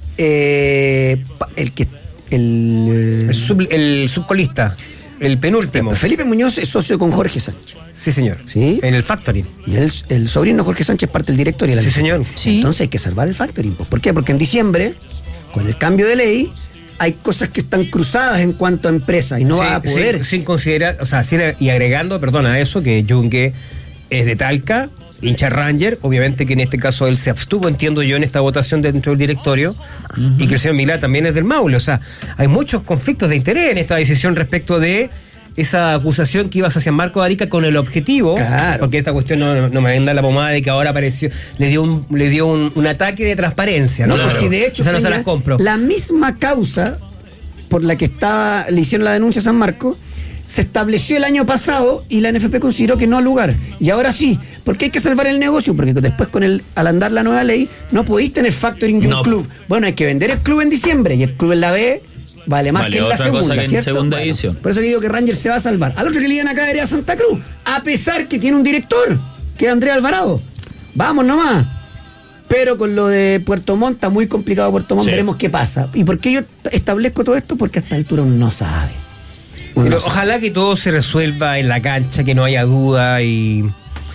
eh, pa- el que el, eh, El, sub- el subcolista, el penúltimo. Felipe Muñoz es socio con Jorge Sánchez. Sí, señor. Sí. En el factoring. Y el, el sobrino Jorge Sánchez parte del directorio de la Sí, N F P. señor. Sí. Entonces hay que salvar el factoring. Pues, ¿por qué? Porque en diciembre, con el cambio de ley, hay cosas que están cruzadas en cuanto a empresas y no Sí, va a poder. Sin, sin considerar, o sea, sin- y agregando, perdona, a eso, que Junque es de Talca, hincha Ranger, obviamente que en este caso él se abstuvo, entiendo yo, en esta votación dentro del directorio, y que el señor Milá también es del Maule. O sea, hay muchos conflictos de interés en esta decisión respecto de esa acusación que iba hacia San Marcos de Arica con el objetivo, Claro. porque esta cuestión no, no, no me venda la pomada de que ahora apareció, le dio un, le dio un, un ataque de transparencia, ¿no? No, pues si de hecho o sea, no se Feña, las compro. la misma causa por la que estaba, le hicieron la denuncia a San Marcos se estableció el año pasado y la N F P consideró que no al lugar. Y ahora sí, porque hay que salvar el negocio, porque después con el al andar la nueva ley no podéis tener factoring de un No. club. Bueno, hay que vender el club en diciembre y el club en la B vale más Vale que en la otra cosa segunda, que en ¿cierto? segunda Bueno, división. por eso que digo que Rangers se va a salvar. Al otro que le iban a caer era Santa Cruz, a pesar que tiene un director, que es Andrea Alvarado. Vamos nomás. Pero con lo de Puerto Montt está muy complicado Puerto Montt, Sí. veremos qué pasa. ¿Y por qué yo establezco todo esto? Porque a esta altura uno no sabe. Uno Pero no sabe. ojalá que todo se resuelva en la cancha, que no haya duda y...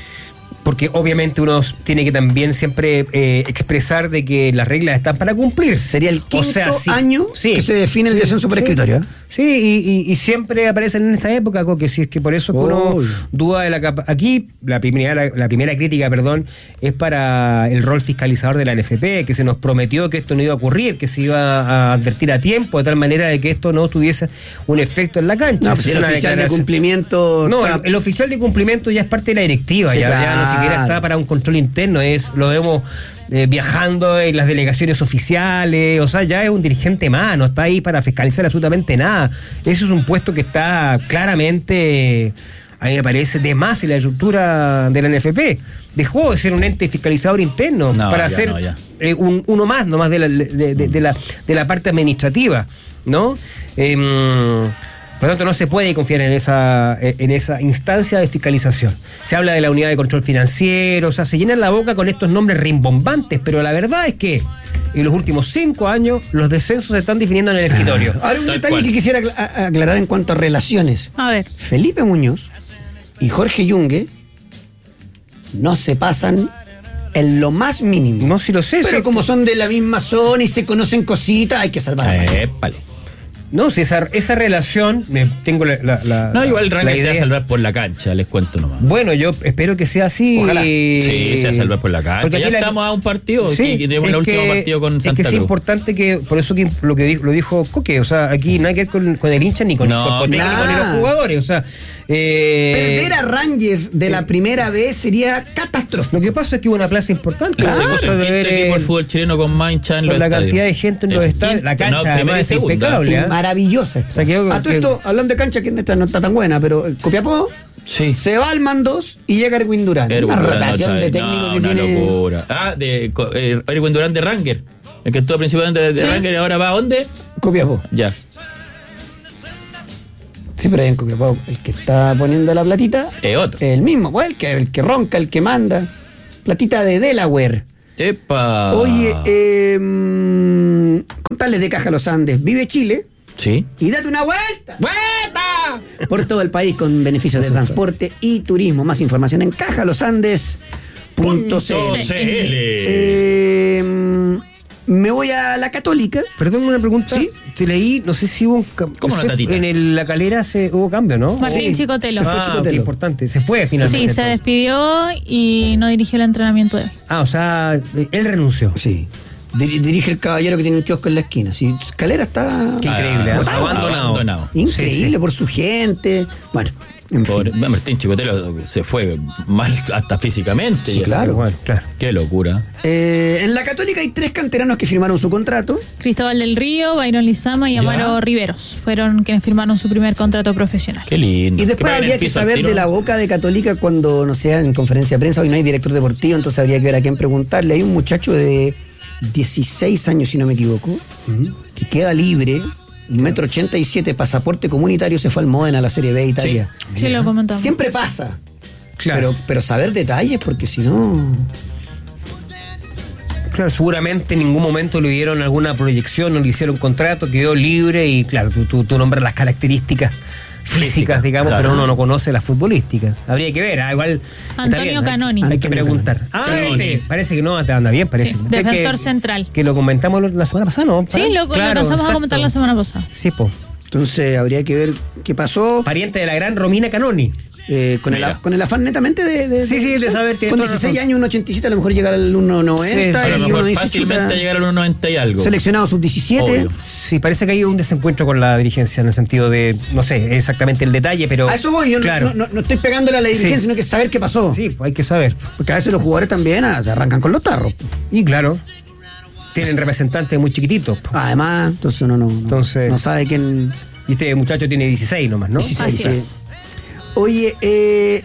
Porque obviamente uno tiene que también siempre eh, expresar de que las reglas están para cumplirse. Sería el quinto sí. año Sí. que se define el Sí, descenso por sí. escritorio. ¿eh? Sí, y, y- y siempre aparecen en esta época, que si es que por eso que uno Obvio. duda de la capa- Aquí la primera, la primera crítica, perdón, es para el rol fiscalizador de la N F P, que se nos prometió que esto no iba a ocurrir, que se iba a advertir a tiempo, de tal manera de que esto no tuviese un efecto en la cancha. No, Esa pues es el una oficial de declaración- cumplimiento. No, está- el, el oficial de cumplimiento ya es parte de la directiva, Sí, ya, ya claro. no siquiera está para un control interno, es lo vemos eh, viajando en las delegaciones oficiales, o sea, ya es un dirigente más, no está ahí para fiscalizar absolutamente nada. Ese es un puesto que está claramente a mí me parece de más en la estructura de la N F P. Dejó de ser un ente fiscalizador interno No, para ya ser no, ya. eh, un, uno más, nomás de la, de, de, de la, de la parte administrativa, ¿no? Eh, por lo tanto, no se puede confiar en esa, en esa instancia de fiscalización. Se habla de la unidad de control financiero, o sea, se llenan la boca con estos nombres rimbombantes, pero la verdad es que en los últimos cinco años los descensos se están definiendo en el escritorio. Ahora un Tal detalle cual. que quisiera acla- a- aclarar en cuanto a relaciones. A ver. Felipe Muñoz y Jorge Yungue no se pasan en lo más mínimo. No, si lo sé. Pero sí. como son de la misma zona y se conocen cositas, hay que salvar a Mario. Épale. No, si esa, esa relación, me tengo la, la, la- No, igual el la Ranger se va a idea. salvar por la cancha, les cuento nomás. Bueno, yo espero que sea así. Ojalá. Sí, se va a salvar por la cancha. Porque Ya aquí la- estamos a un partido, Sí, y que tenemos es el último que- partido con es Santa que es Cruz. importante que, por eso que lo que dijo, lo dijo Coque, o sea, aquí nada que ver con, con el hincha ni con No, el cuerpo técnico nada. ni los jugadores, o sea, eh, Perder a Rangers de la primera vez sería catastrófico. lo que pasa es que hubo una plaza importante. El o sea, segundo- eso el de quinto ver, equipo eh, del fútbol chileno con más hinchas en los con la estadios. cantidad de gente en los El estadios, la quinto, cancha no, primera además y es segunda. impecable, ¿eh? Maravillosa. esta. O sea, que yo- a todo que- esto, hablando de cancha, que esta no está tan buena, pero eh, Copiapó Sí. se va al Mandos y llega Erwin Durán. Erwin Una Durán, rotación no, de Chávez, técnicos no, que una tiene. locura. Ah, de co- eh, Erwin Durán de Ranger. El que estuvo principalmente de, de Ranger y ahora va a dónde? Copiapó. Ya. Sí, pero ahí en Copiapó, el que está poniendo la platita Es otro. es el mismo, pues, el que, el que ronca, el que manda. Platita de Delaware. Epa. Oye, eh, mm, contarles de Caja Los Andes. Vive Chile Sí. y date una vuelta ¡Vuelta! por todo el país con beneficios de transporte y turismo. Más información en cajalosandes punto c l. Eh, mm, me voy a la Católica. Perdón, una pregunta. Sí. Te leí, no sé si hubo un cambio. ¿Cómo una tatita? En el- la calera se, hubo cambio, ¿no? Martín Sí, Chicotelo. se fue Ah, Chicotelo. ok, importante. Se fue finalmente. Sí, se entonces. despidió y no dirigió el entrenamiento de hoy. Ah, o sea, él renunció. Sí. Dir- dirige el caballero que tiene un kiosco en la esquina. Sí, Calera está Qué increíble, ¿eh? botado. Abandonado. Abandonado. Increíble Sí, sí. por su gente. Bueno, en fin. Pobre- Martín Chicotelo se fue mal hasta físicamente. Sí, Ya. claro. Bueno, claro. Qué locura. Eh, en la Católica hay tres canteranos que firmaron su contrato. Cristóbal del Río, Byron Lizama y Ya. Amaro Riveros fueron quienes firmaron su primer contrato profesional. Qué lindo. Y después peguen habría el que piso al saber tiro, de ¿no? la boca de Católica cuando, no sé, en conferencia de prensa, hoy no hay director deportivo, entonces habría que ver a quién preguntarle. Hay un muchacho de dieciséis años, si no me equivoco, que queda libre, un metro ochenta y siete, pasaporte comunitario, se fue al Modena, a la Serie B de Italia. Sí, lo comentamos. Siempre pasa. Claro. Pero, pero saber detalles, porque si no... Claro, seguramente en ningún momento le dieron alguna proyección, no le hicieron contrato, quedó libre y claro, tú, tú, tú nombras las características físicas, Físicas, digamos, claro. pero uno no conoce las futbolísticas. Habría que ver, ah, igual. está Antonio bien, hay- Canoni. Hay, que Antonio preguntar. Canoni. Ah, Sí. este, parece que no, te anda bien, parece. Sí, Este defensor que- central. Que lo comentamos la semana pasada, ¿no? Sí, lo, lo Claro, alcanzamos a exacto. comentar la semana pasada. Sí, po. Entonces habría que ver qué pasó Pariente de la gran Romina Canoni. eh, con, el, Mira. con el afán netamente de... de- Sí, sí, de saber que Con toda dieciséis razón. años, uno ochenta y siete, a lo mejor llega al uno noventa Sí, A lo y mejor uno dice, fácilmente chuta, llegar a los noventa y algo. seleccionado sub diecisiete. Obvio. Sí, parece que hay un desencuentro con la dirigencia en el sentido de, no sé exactamente el detalle, pero. A eso voy, yo no- claro. no, no, no estoy pegándole a la dirigencia, Sí. sino que saber qué pasó. Sí, hay que saber. Porque a veces los jugadores también ah, se arrancan con los tarros. Y claro, tienen representantes muy chiquititos. po. Además, entonces uno no, no, Entonces- no sabe quién... Y este muchacho tiene dieciséis nomás, ¿no? dieciséis, Así sí. es. Oye, eh,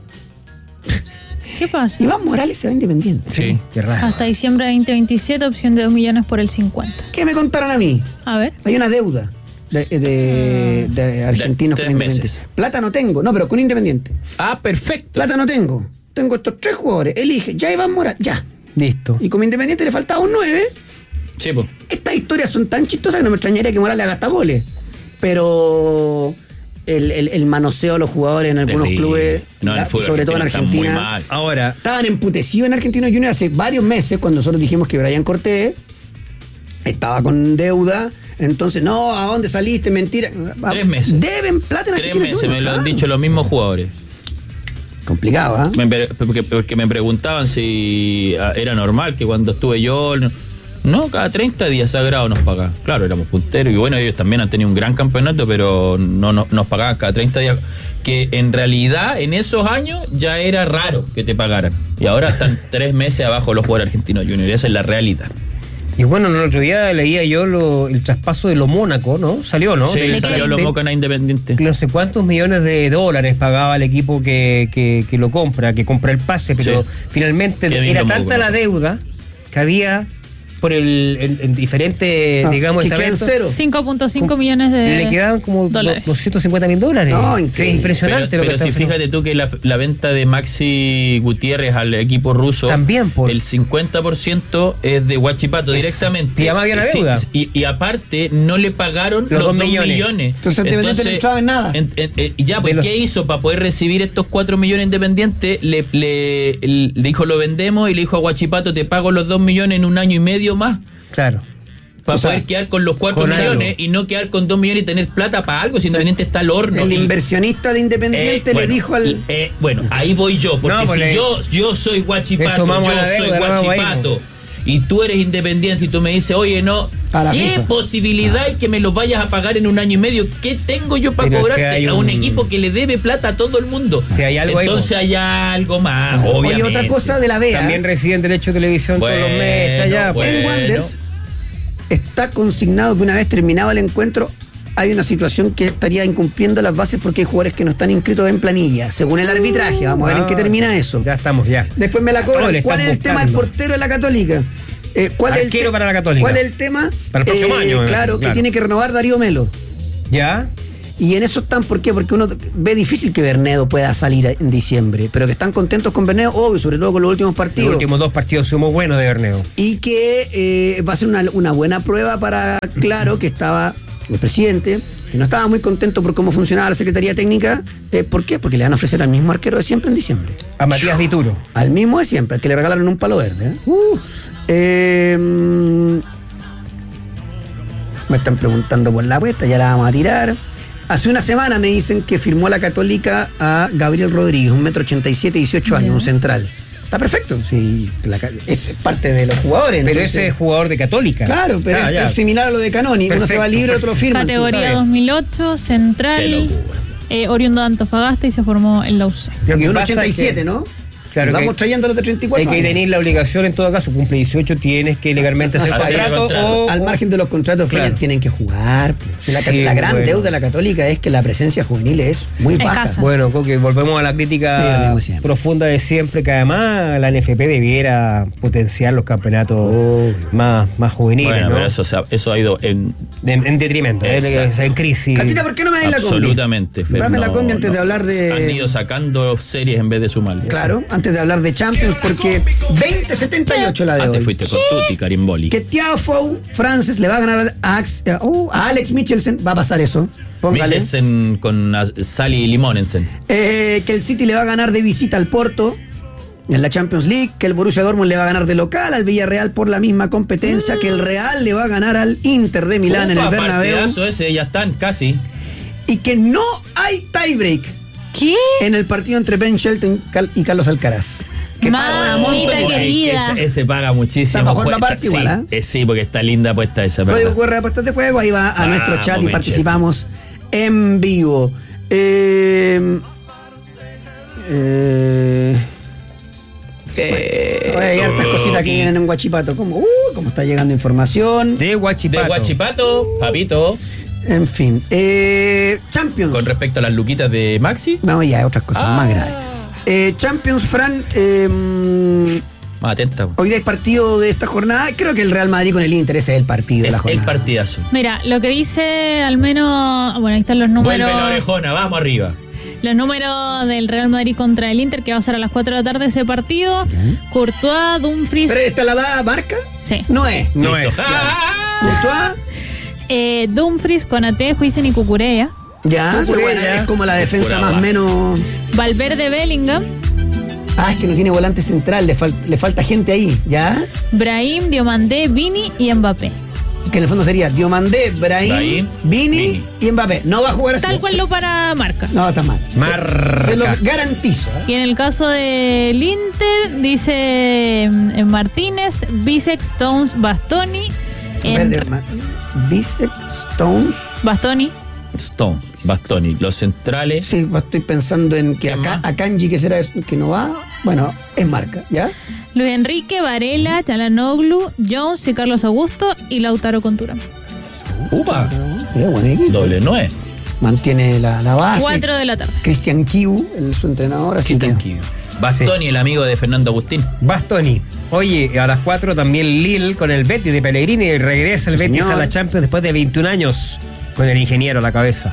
¿Qué pasa? Iván Morales se va independiente. Sí. Qué raro. Hasta diciembre de veinte veintisiete, opción de dos millones por el cincuenta. ¿Qué me contaron a mí? A ver. Hay una deuda de, de- de argentinos De con tres Independiente. meses. Plata no tengo, no, pero con Independiente. Ah, perfecto. Plata no tengo. Tengo estos tres jugadores. Elige, ya Iván Morales, ya. Listo. Y como Independiente le faltaba un nueve. Sí, pues. Estas historias son tan chistosas que no me extrañaría que Morales haga hasta goles. Pero el, el- el manoseo de los jugadores en algunos Terrible. clubes, No, en el la- fútbol sobre todo en argentino está muy Argentina, mal. Ahora, estaban emputecidos en Argentinos Juniors hace varios meses cuando nosotros dijimos que Brian Cortés estaba con deuda. Entonces, no, ¿a dónde saliste? Mentira. Tres meses. Deben plata en Tres Argentinos meses, me Juniors, lo han claro. dicho los mismos jugadores. Complicado, ¿ah? Me pre- porque, porque me preguntaban si ah, era normal que cuando estuve yo. No, no, cada treinta días Sagrado nos pagaba. Claro, éramos punteros y bueno, ellos también han tenido un gran campeonato, pero no, no nos pagaban cada treinta días. Que en realidad en esos años ya era raro que te pagaran. Y ahora están tres meses abajo los jugadores argentinos juniors. Esa es la realidad. Y bueno, el otro día leía yo lo, el traspaso de lo Mónaco, ¿no? Salió, ¿no? Sí, De- salió de- lo Mónaco Independiente. No sé cuántos millones de dólares pagaba el equipo que, que, que lo compra, que compra el pase, pero Sí. finalmente Qué bien era lo tanta Mónaco. la deuda que había por el, el- en diferentes, Ah, digamos, que quedan estamentos. cero. cinco punto cinco millones de Le quedaban como dólares. doscientos cincuenta mil dólares. No, Sí, increíble. impresionante Pero, lo pero que si está haciendo. fíjate tú que la, la venta de Maxi Gutiérrez al equipo ruso, También, por- el cincuenta por ciento es de Huachipato directamente. Y además había una Sí, deuda. y, y aparte no le pagaron Los los, dos dos millones. millones. Entonces, Independiente no entraba en nada. en- en- en- ya, pues, De los- ¿qué hizo para poder recibir estos cuatro millones independientes? Le, le, le dijo, lo vendemos, y le dijo a Huachipato, te pago los dos millones en un año y medio más. Claro. Para O sea, poder quedar con los cuatro con millones algo. y no quedar con dos millones y tener plata para algo, si Independiente está al horno. El Y- inversionista de Independiente eh, le bueno, dijo al. eh, bueno, ahí voy yo, porque No, si pues le- yo, yo soy le Huachipato, sumamos yo a la soy deuda, no vamos ahí, Huachipato, y tú eres Independiente y tú me dices, oye, no, A la ¿qué FIFA. posibilidad hay que me los vayas a pagar en un año y medio? ¿Qué tengo yo para Pero es que cobrarte hay a un un- equipo que le debe plata a todo el mundo? Si hay algo ahí, Entonces pues. hay algo más, Oye, obviamente. otra cosa de la B A. También reciben derecho de televisión todos los meses allá. Bueno, En bueno. Wanderers está consignado que una vez terminado el encuentro hay una situación que estaría incumpliendo las bases porque hay jugadores que no están inscritos en planilla, según el arbitraje. Vamos a ver en qué termina eso. Ya estamos, ya. Después me la Todo cobran. le ¿Cuál es están el tema del buscando. portero de la Católica? Eh, ¿cuál es el Arquero te- para la Católica. ¿Cuál es el tema? Para el próximo año, me Claro, imagino, que claro. tiene que renovar Darío Melo. ¿Ya? Y en eso están, ¿por qué? Porque uno ve difícil que Bernedo pueda salir en diciembre, pero que están contentos con Bernedo, obvio, sobre todo con los últimos Los partidos. últimos dos partidos somos buenos de Bernedo. Y que eh, va a ser una, una buena prueba para, claro, que estaba el presidente, que no estaba muy contento por cómo funcionaba la Secretaría Técnica. Eh, ¿Por qué? Porque le van a ofrecer al mismo arquero de siempre en diciembre. A Matías Dituro. Al mismo de siempre, al que le regalaron un palo verde. ¿eh? Uh. Eh, me están preguntando por la apuesta, ya la vamos a tirar. Hace una semana me dicen que firmó la Católica a Gabriel Rodríguez, un metro ochenta y siete, dieciocho años, un central. Está perfecto, sí, la ca- es parte de los jugadores. Pero entonces- ese es jugador de Católica. Claro, pero Ah, es, ya. es similar a lo de Canoni. Uno se Perfecto, va libre, otro lo firma. Categoría sí. dos mil ocho, Qué central, locura. eh, oriundo de Antofagasta y se formó en la U C. Lo que Y un pasa ochenta y siete, es que- ¿no? Claro Y vamos que- trayendo los de treinta y cuatro. Hay que años. tener la obligación, en todo caso, cumple dieciocho, tienes que legalmente hacer Hacer el contrato, contrato. o, Al o- margen de los contratos, Claro. Fran, tienen que jugar. pues. Si la, Sí, la gran bueno. deuda de la Católica es que la presencia juvenil es muy baja. Escasa. Bueno, Coque, volvemos a la Sí, crítica lo mismo siempre. profunda de siempre, que además la N F P debiera potenciar los campeonatos Obvio. más, más juveniles, Bueno, ¿no? pero eso, se ha- eso ha ido en En, en detrimento, ¿eh? Exacto. en crisis. Catita, ¿por qué no me das la combi? absolutamente. Fer, Dame la no, combi antes no. de hablar de- Han ido sacando series en vez de sumarles. Claro, antes de hablar de Champions, porque veinte setenta y ocho la de Ah, te hoy. fuiste con Tutti, Carimboli. Que Tiafoe Francis le va a ganar a, Ax- eh, oh, a Alex Michelsen. Va a pasar eso. Póngale. Michelsen con a- Sally Limonensen. Eh, que el City le va a ganar de visita al Porto en la Champions League, que el Borussia Dortmund le va a ganar de local al Villarreal por la misma competencia, que el Real le va a ganar al Inter de Milán en el Upa, Bernabéu partidazo ese, ya están casi. y que no hay tiebreak ¿Qué? en el partido entre Ben Shelton Cal- y Carlos Alcaraz. Que paga una Mamita monta- querida. Ese, ese paga muchísimo. Está mejor la Cuesta- parte igual, sí, eh, sí, porque está linda puesta esa. Código ¿verdad? Q R de apuestas de juego, ahí va a Ah, nuestro chat y momento. participamos en vivo. Eh, eh, eh, hay hartas cositas que vienen en Guachipato. ¿Cómo, uh, cómo está llegando información? De De Guachipato. Guachipato, papito. En fin. Eh, Champions. Con respecto a las luquitas de Maxi, No, ya, otras cosas Ah. más graves. Eh, Champions, Fran. eh, más atenta. hoy día hay partido de esta jornada. Creo que el Real Madrid con el Inter ese es el partido de Es la el jornada. partidazo. Mira, lo que dice al menos, bueno, ahí están los números. Vuelve la orejona, vamos arriba. Los números del Real Madrid contra el Inter, que va a ser a las cuatro de la tarde ese partido. Courtois, Dumfries. ¿Pero esta la da marca? Sí. No es. No Listo. es. ¡Ah! Courtois. Eh, Dumfries, Konaté, Huijsen y Cucurella. Ya, Cucurella. pero bueno, es como la defensa Pura más o baja. menos. Valverde, Bellingham. Ah, es que no tiene volante central, le, fal- le falta gente ahí, ¿ya? Brahim, Diomandé, Vini y Mbappé. Que en el fondo sería Diomandé, Brahim, Brahim, Vini, Vini. y Mbappé. No va a jugar así. Tal cual lo para marca. No, está mal. Marca. Se lo garantizo. ¿eh? Y en el caso del Inter, dice eh, Martínez, Bisek, Stones, Bastoni. En, Verde, ma- Bisek, Stones. Bastoni. Stones, Bastoni. Los centrales. Sí, estoy pensando en que acá, a Kanji, que será eso, que no va. Bueno, es marca, ¿ya? Luis Enrique, Varela, Çalhanoğlu, Jones y Carlos Augusto y Lautaro Contura. ¡Upa! Eh, buen equipo. Doble nueve. Mantiene la, la base. Cuatro de la tarde. Cristian Kiu, el, su entrenador. Así Cristian que- Kiu. Bastoni, el amigo de Fernando Agustín. Bastoni. Oye, a las cuatro también Lille con el Betis de Pellegrini. Regresa el Sí, Betis señor. a la Champions después de veintiún años con el ingeniero a la cabeza.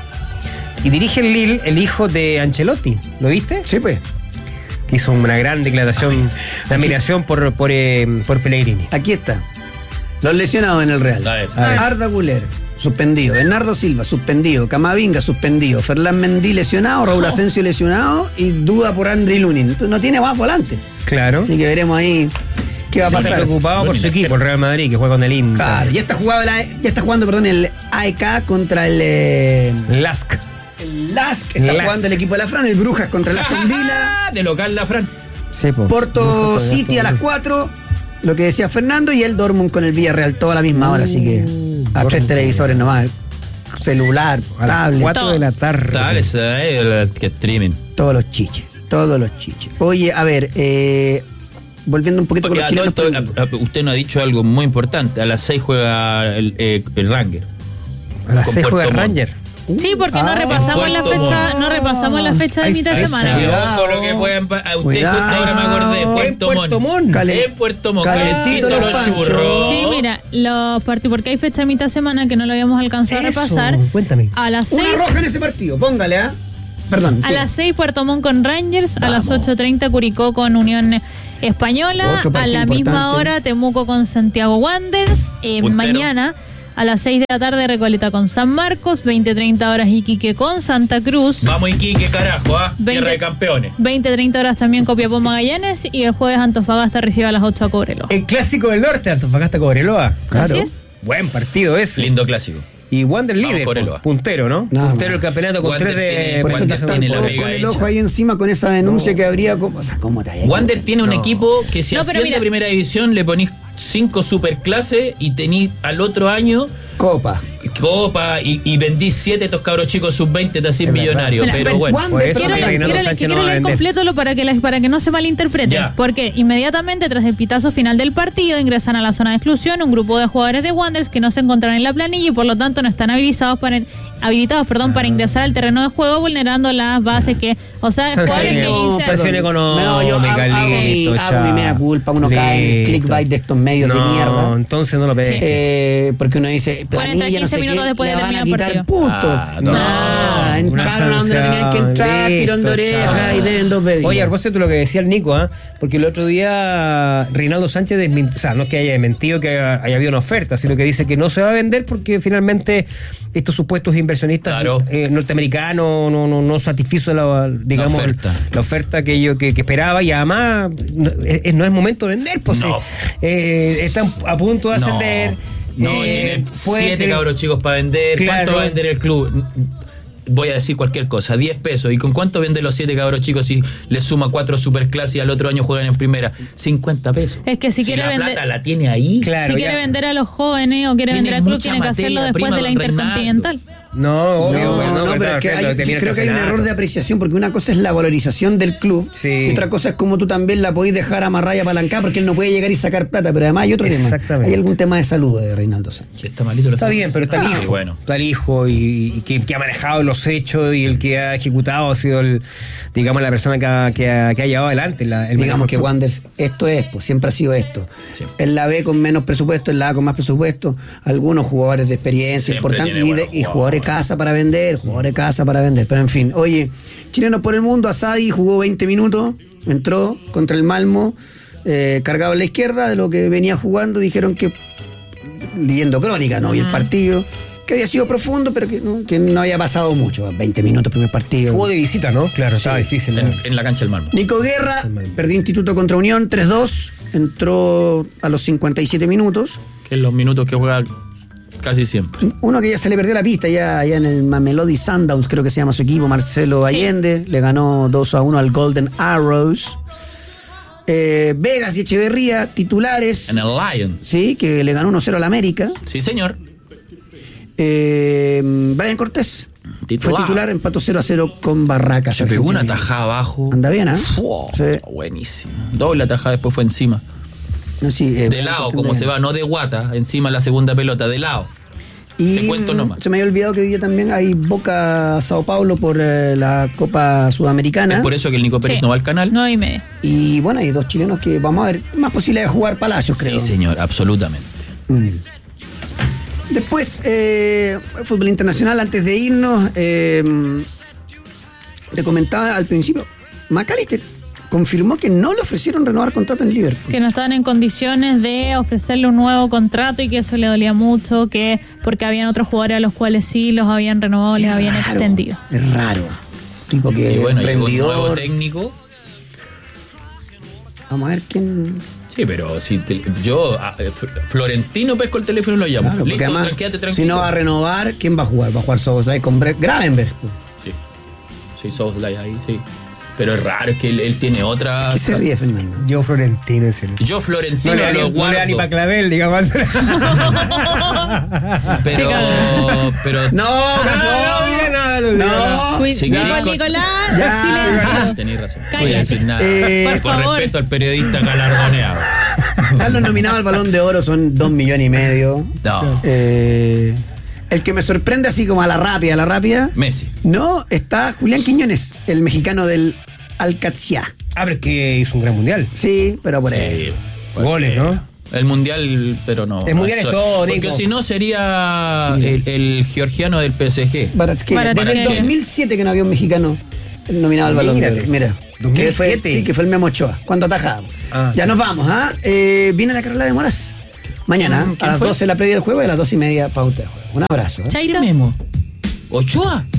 Y dirige el Lille el hijo de Ancelotti. ¿Lo viste? Sí, pues. Que hizo una gran declaración de admiración por, por, eh, por Pellegrini. Aquí está. Los lesionados en el Real. A ver. A ver. Arda Güler, suspendido. Bernardo Silva, suspendido. Camavinga, suspendido. Ferland Mendy, lesionado. Raúl Asensio, lesionado. Y duda por André Lunin. Entonces no tiene más volante. Claro. Así que veremos ahí qué va a Está pasar. preocupado por su equipo, el Real Madrid, que juega con el Inter. Claro, ya está jugando, la- ya está jugando, perdón, el A E K contra el, eh, Lask. el Lask. Está Lask. jugando el equipo de la Fran, el Brujas contra el Aston Villa. De local la Fran. Sí, po. Porto City a las cuatro. Lo que decía Fernando, y el Dortmund con el Villarreal toda a la misma hora, así que a tres Dortmund. televisores nomás. Celular, A las tablet, cuatro de la tarde. Tal, ese es el que streaming. todos los chiches, todos los chiches. Oye, a ver, eh, volviendo un poquito Porque con a los todo chilenos. esto, pero- a- a- usted nos ha dicho algo muy importante. A las seis juega el, eh, el Ranger. A las con seis juega Puerto Montt. Ranger. Sí, porque no Ah, repasamos la Puerto fecha, Montt. no repasamos la fecha de Ay, mitad de ay, semana. sí. Ojo lo que pueden pa- a usted Cuidado. justo ahora me acordé. En Puerto Puerto Montt. Montt. Calen- En Puerto Montt. calentito Calentito los los panchos. churros. Sí, mira, los partidos, porque hay fecha de mitad de semana que no lo habíamos alcanzado a Eso, repasar. cuéntame. A las Una seis, roja en ese partido, póngale, ¿ah? Perdón. a sí. las seis Puerto Montt con Rangers, a las ocho treinta Curicó con Unión Española, Otro a partido la misma importante. hora Temuco con Santiago Wanderers, eh, Puntero. mañana a las seis de la tarde Recoleta con San Marcos, veinte treinta horas Iquique con Santa Cruz. Vamos Iquique, carajo, ¿ah? veinte Tierra de campeones. veinte treinta horas también Copiapó Magallanes y el jueves Antofagasta recibe a las ocho a Cobreloa. El clásico del norte, Antofagasta Cobreloa. Claro. Así es. Buen partido ese. Lindo clásico. Y Wander Vamos, líder, Cobreloa. puntero, ¿no? Nada puntero más. del campeonato con Wander tres de... tiene- Por eso Wander que están tiene la todos pega con el hecha. ojo ahí encima con esa denuncia que habría. como- O sea, ¿cómo te hay- Wander tiene un No. equipo que si No, pero asciende mira. a primera división le ponís cinco superclases y tenís al otro año Copa. copa y, y vendís siete estos cabros chicos sub veinte te hacís Es verdad. millonario. Mira, Pero pero bueno. Wander- Por eso Quiero, que leer- Reinaldo quiero leer- Sánchez quiero no va a leer vender. completo lo para que, la- para que no se malinterprete. Ya. Porque inmediatamente tras el pitazo final del partido ingresan a la zona de exclusión un grupo de jugadores de Wanderers que no se encontraron en la planilla y por lo tanto no están habilitados para habilitados perdón, para ingresar al terreno de juego vulnerando las bases que, o sea, Sanción jugadores que económica. dicen- Sanción económica, No, yo hago, hago mi, listo, hago mi chao. mea culpa. Uno cae en el Listo. clickbait de estos medios no, de mierda. entonces no lo pegues. Eh, porque uno dice, cuarenta, planilla, no quince sé minutos qué, después le de van a terminar el quitar partido. puntos. Ah, no. Nada, Una entraron a donde no tenían que entrar, sanción, tirón de listo, oreja chao. y deben dos bebidas. Oye, a propósito de lo que decía el Nico, ¿ah? Porque el otro día Reinaldo Sánchez desmintió, o sea, no es que haya desmentido que haya, haya habido una oferta, sino que dice que no se va a vender porque finalmente estos supuestos inversionistas Claro. eh, norteamericanos no, no, no satisfizo la, digamos, La oferta. la oferta que yo que, que esperaba y además no es, no es momento de vender, pues No. sí. Eh, están a punto de No. ascender. No, eh, tienen puede siete tener- cabros chicos para vender. Claro. ¿Cuánto va a vender el club? Voy a decir cualquier cosa, diez pesos. ¿Y con cuánto venden los siete cabros chicos si le suma cuatro superclases y al otro año juegan en primera? cincuenta pesos. Es que si quiere la vender- plata la tiene ahí. Claro, si quiere ya- vender a los jóvenes o quiere Tiene vender al club, mucha tiene que hacerlo materia después prima, de la don Reinaldo. Intercontinental. No, obvio, No, bueno, no, pero claro, es que claro, hay- termina el creo que hay un campeonato. error de apreciación porque una cosa es la valorización del club Sí. y otra cosa es como tú también la podés dejar amarrada y apalancada porque él no puede llegar y sacar plata, pero además hay otro tema. Exactamente. Hay algún tema de salud de Reinaldo Sánchez. Está malito lo Está bien, pero está el Ah, hijo. bueno. Está el hijo y, y que, que ha manejado los hechos y el que ha ejecutado ha sido, el, digamos, la persona que ha, que ha, que ha llevado adelante la, el Digamos manejo que del club. Wanderers, esto es, pues siempre ha sido esto. Sí. En la B con menos presupuesto, en la A con más presupuesto, algunos jugadores de experiencia Siempre importantes tiene y, de- buenos y jugadores casa para vender, jugadores casa para vender. Pero en fin, oye, chilenos por el mundo, Asadi jugó veinte minutos, entró contra el Malmo, eh, cargado en la izquierda, de lo que venía jugando, dijeron que, leyendo crónica, ¿no? Y el partido, que había sido profundo, pero que no, que no había pasado mucho, veinte minutos primer partido. Jugó de visita, ¿no? Claro, estaba difícil. ¿no? En, en la cancha del Malmo. Nico Guerra perdió Instituto contra Unión tres dos, entró a los cincuenta y siete minutos. Que es los minutos que juega casi siempre. Uno que ya se le perdió la pista, ya, ya en el Mamelodi Sundowns, creo que se llama su equipo, Marcelo Allende, le ganó dos a uno al Golden Arrows. Eh, Vegas y Echeverría, titulares, En el Lion. sí, que le ganó uno cero al América. Sí, señor. Eh, Brian Cortés, Titular. Fue titular, empató cero a cero con Barracas. Se pegó una Argentina. tajada abajo. Anda bien, ¿eh? Wow, Sí. buenísimo. Doble tajada, después fue encima. No, sí, eh, De lado, como se va, no de guata, encima la segunda pelota, de lado. Y Te cuento nomás. se me había olvidado que hoy día también hay Boca Sao Paulo por eh, la Copa Sudamericana. Es por eso que el Nico Pérez Sí. no va al canal. Nueve y media. Y bueno, hay dos chilenos que vamos a ver más posibilidades de jugar Palacios, creo. Sí, señor, absolutamente. Mm. Después, eh, fútbol internacional, antes de irnos, eh, te comentaba al principio, McAllister confirmó que no le ofrecieron renovar contrato en Liverpool. Que no estaban en condiciones de ofrecerle un nuevo contrato y que eso le dolía mucho, que porque habían otros jugadores a los cuales sí los habían renovado, les habían Raro, extendido. Es raro. Tipo que Y bueno, llegó un nuevo rendidor. técnico. Vamos a ver quién. Sí, pero si te- yo, a- eh, Florentino pesco el teléfono y lo llamo. Claro, porque Listo, además, tranquilate, si tranquilo. no va a renovar, ¿quién va a jugar? Va a jugar Soboslai con Brett Gravenberg. Sí, sí, Soboslai ahí, sí. Pero es raro, es que él, él tiene otra. ¿Qué se ríe, Fernando? Yo Florentino ese. Yo Florentino No le da ni- lo no le da guardo. ni para clavel, digamos. Pero, pero No, no, no. Cuid- Si Nico- querés con- Nicolás, Ya. silencio. Tenéis razón. No Cállate. voy a decir nada. Eh, Por Con favor. respeto al periodista galardoneado. Están los nominados al Balón de Oro, son dos millones y medio. No. Eh, el que me sorprende así como a la rápida, a la rápida. Messi. No, está Julián Quiñones, el mexicano del Alcatzía. Ah, pero es que hizo un gran mundial. Sí, pero por Sí, eso. Goles, ¿no? El mundial, pero no. El mundial es eso- todo, Porque Nico. si no sería el, el georgiano del P S G. Baratskhelia. Desde el Baratskhelia. dos mil siete que no había un mexicano nominado al Balón de Oro. Mírate. Mira. Que fue, dos mil siete. sí, que fue el Memo Ochoa, cuando atajaba. Ah, ya sí. nos vamos, ¿ah? Eh, viene la Carola de Moras. Mañana, ¿Quién- a quién las fue? doce la previa del juego y a las dos y media pauta de juego. Un abrazo. ¿eh? Chaito. Memo? ¿Ochoa?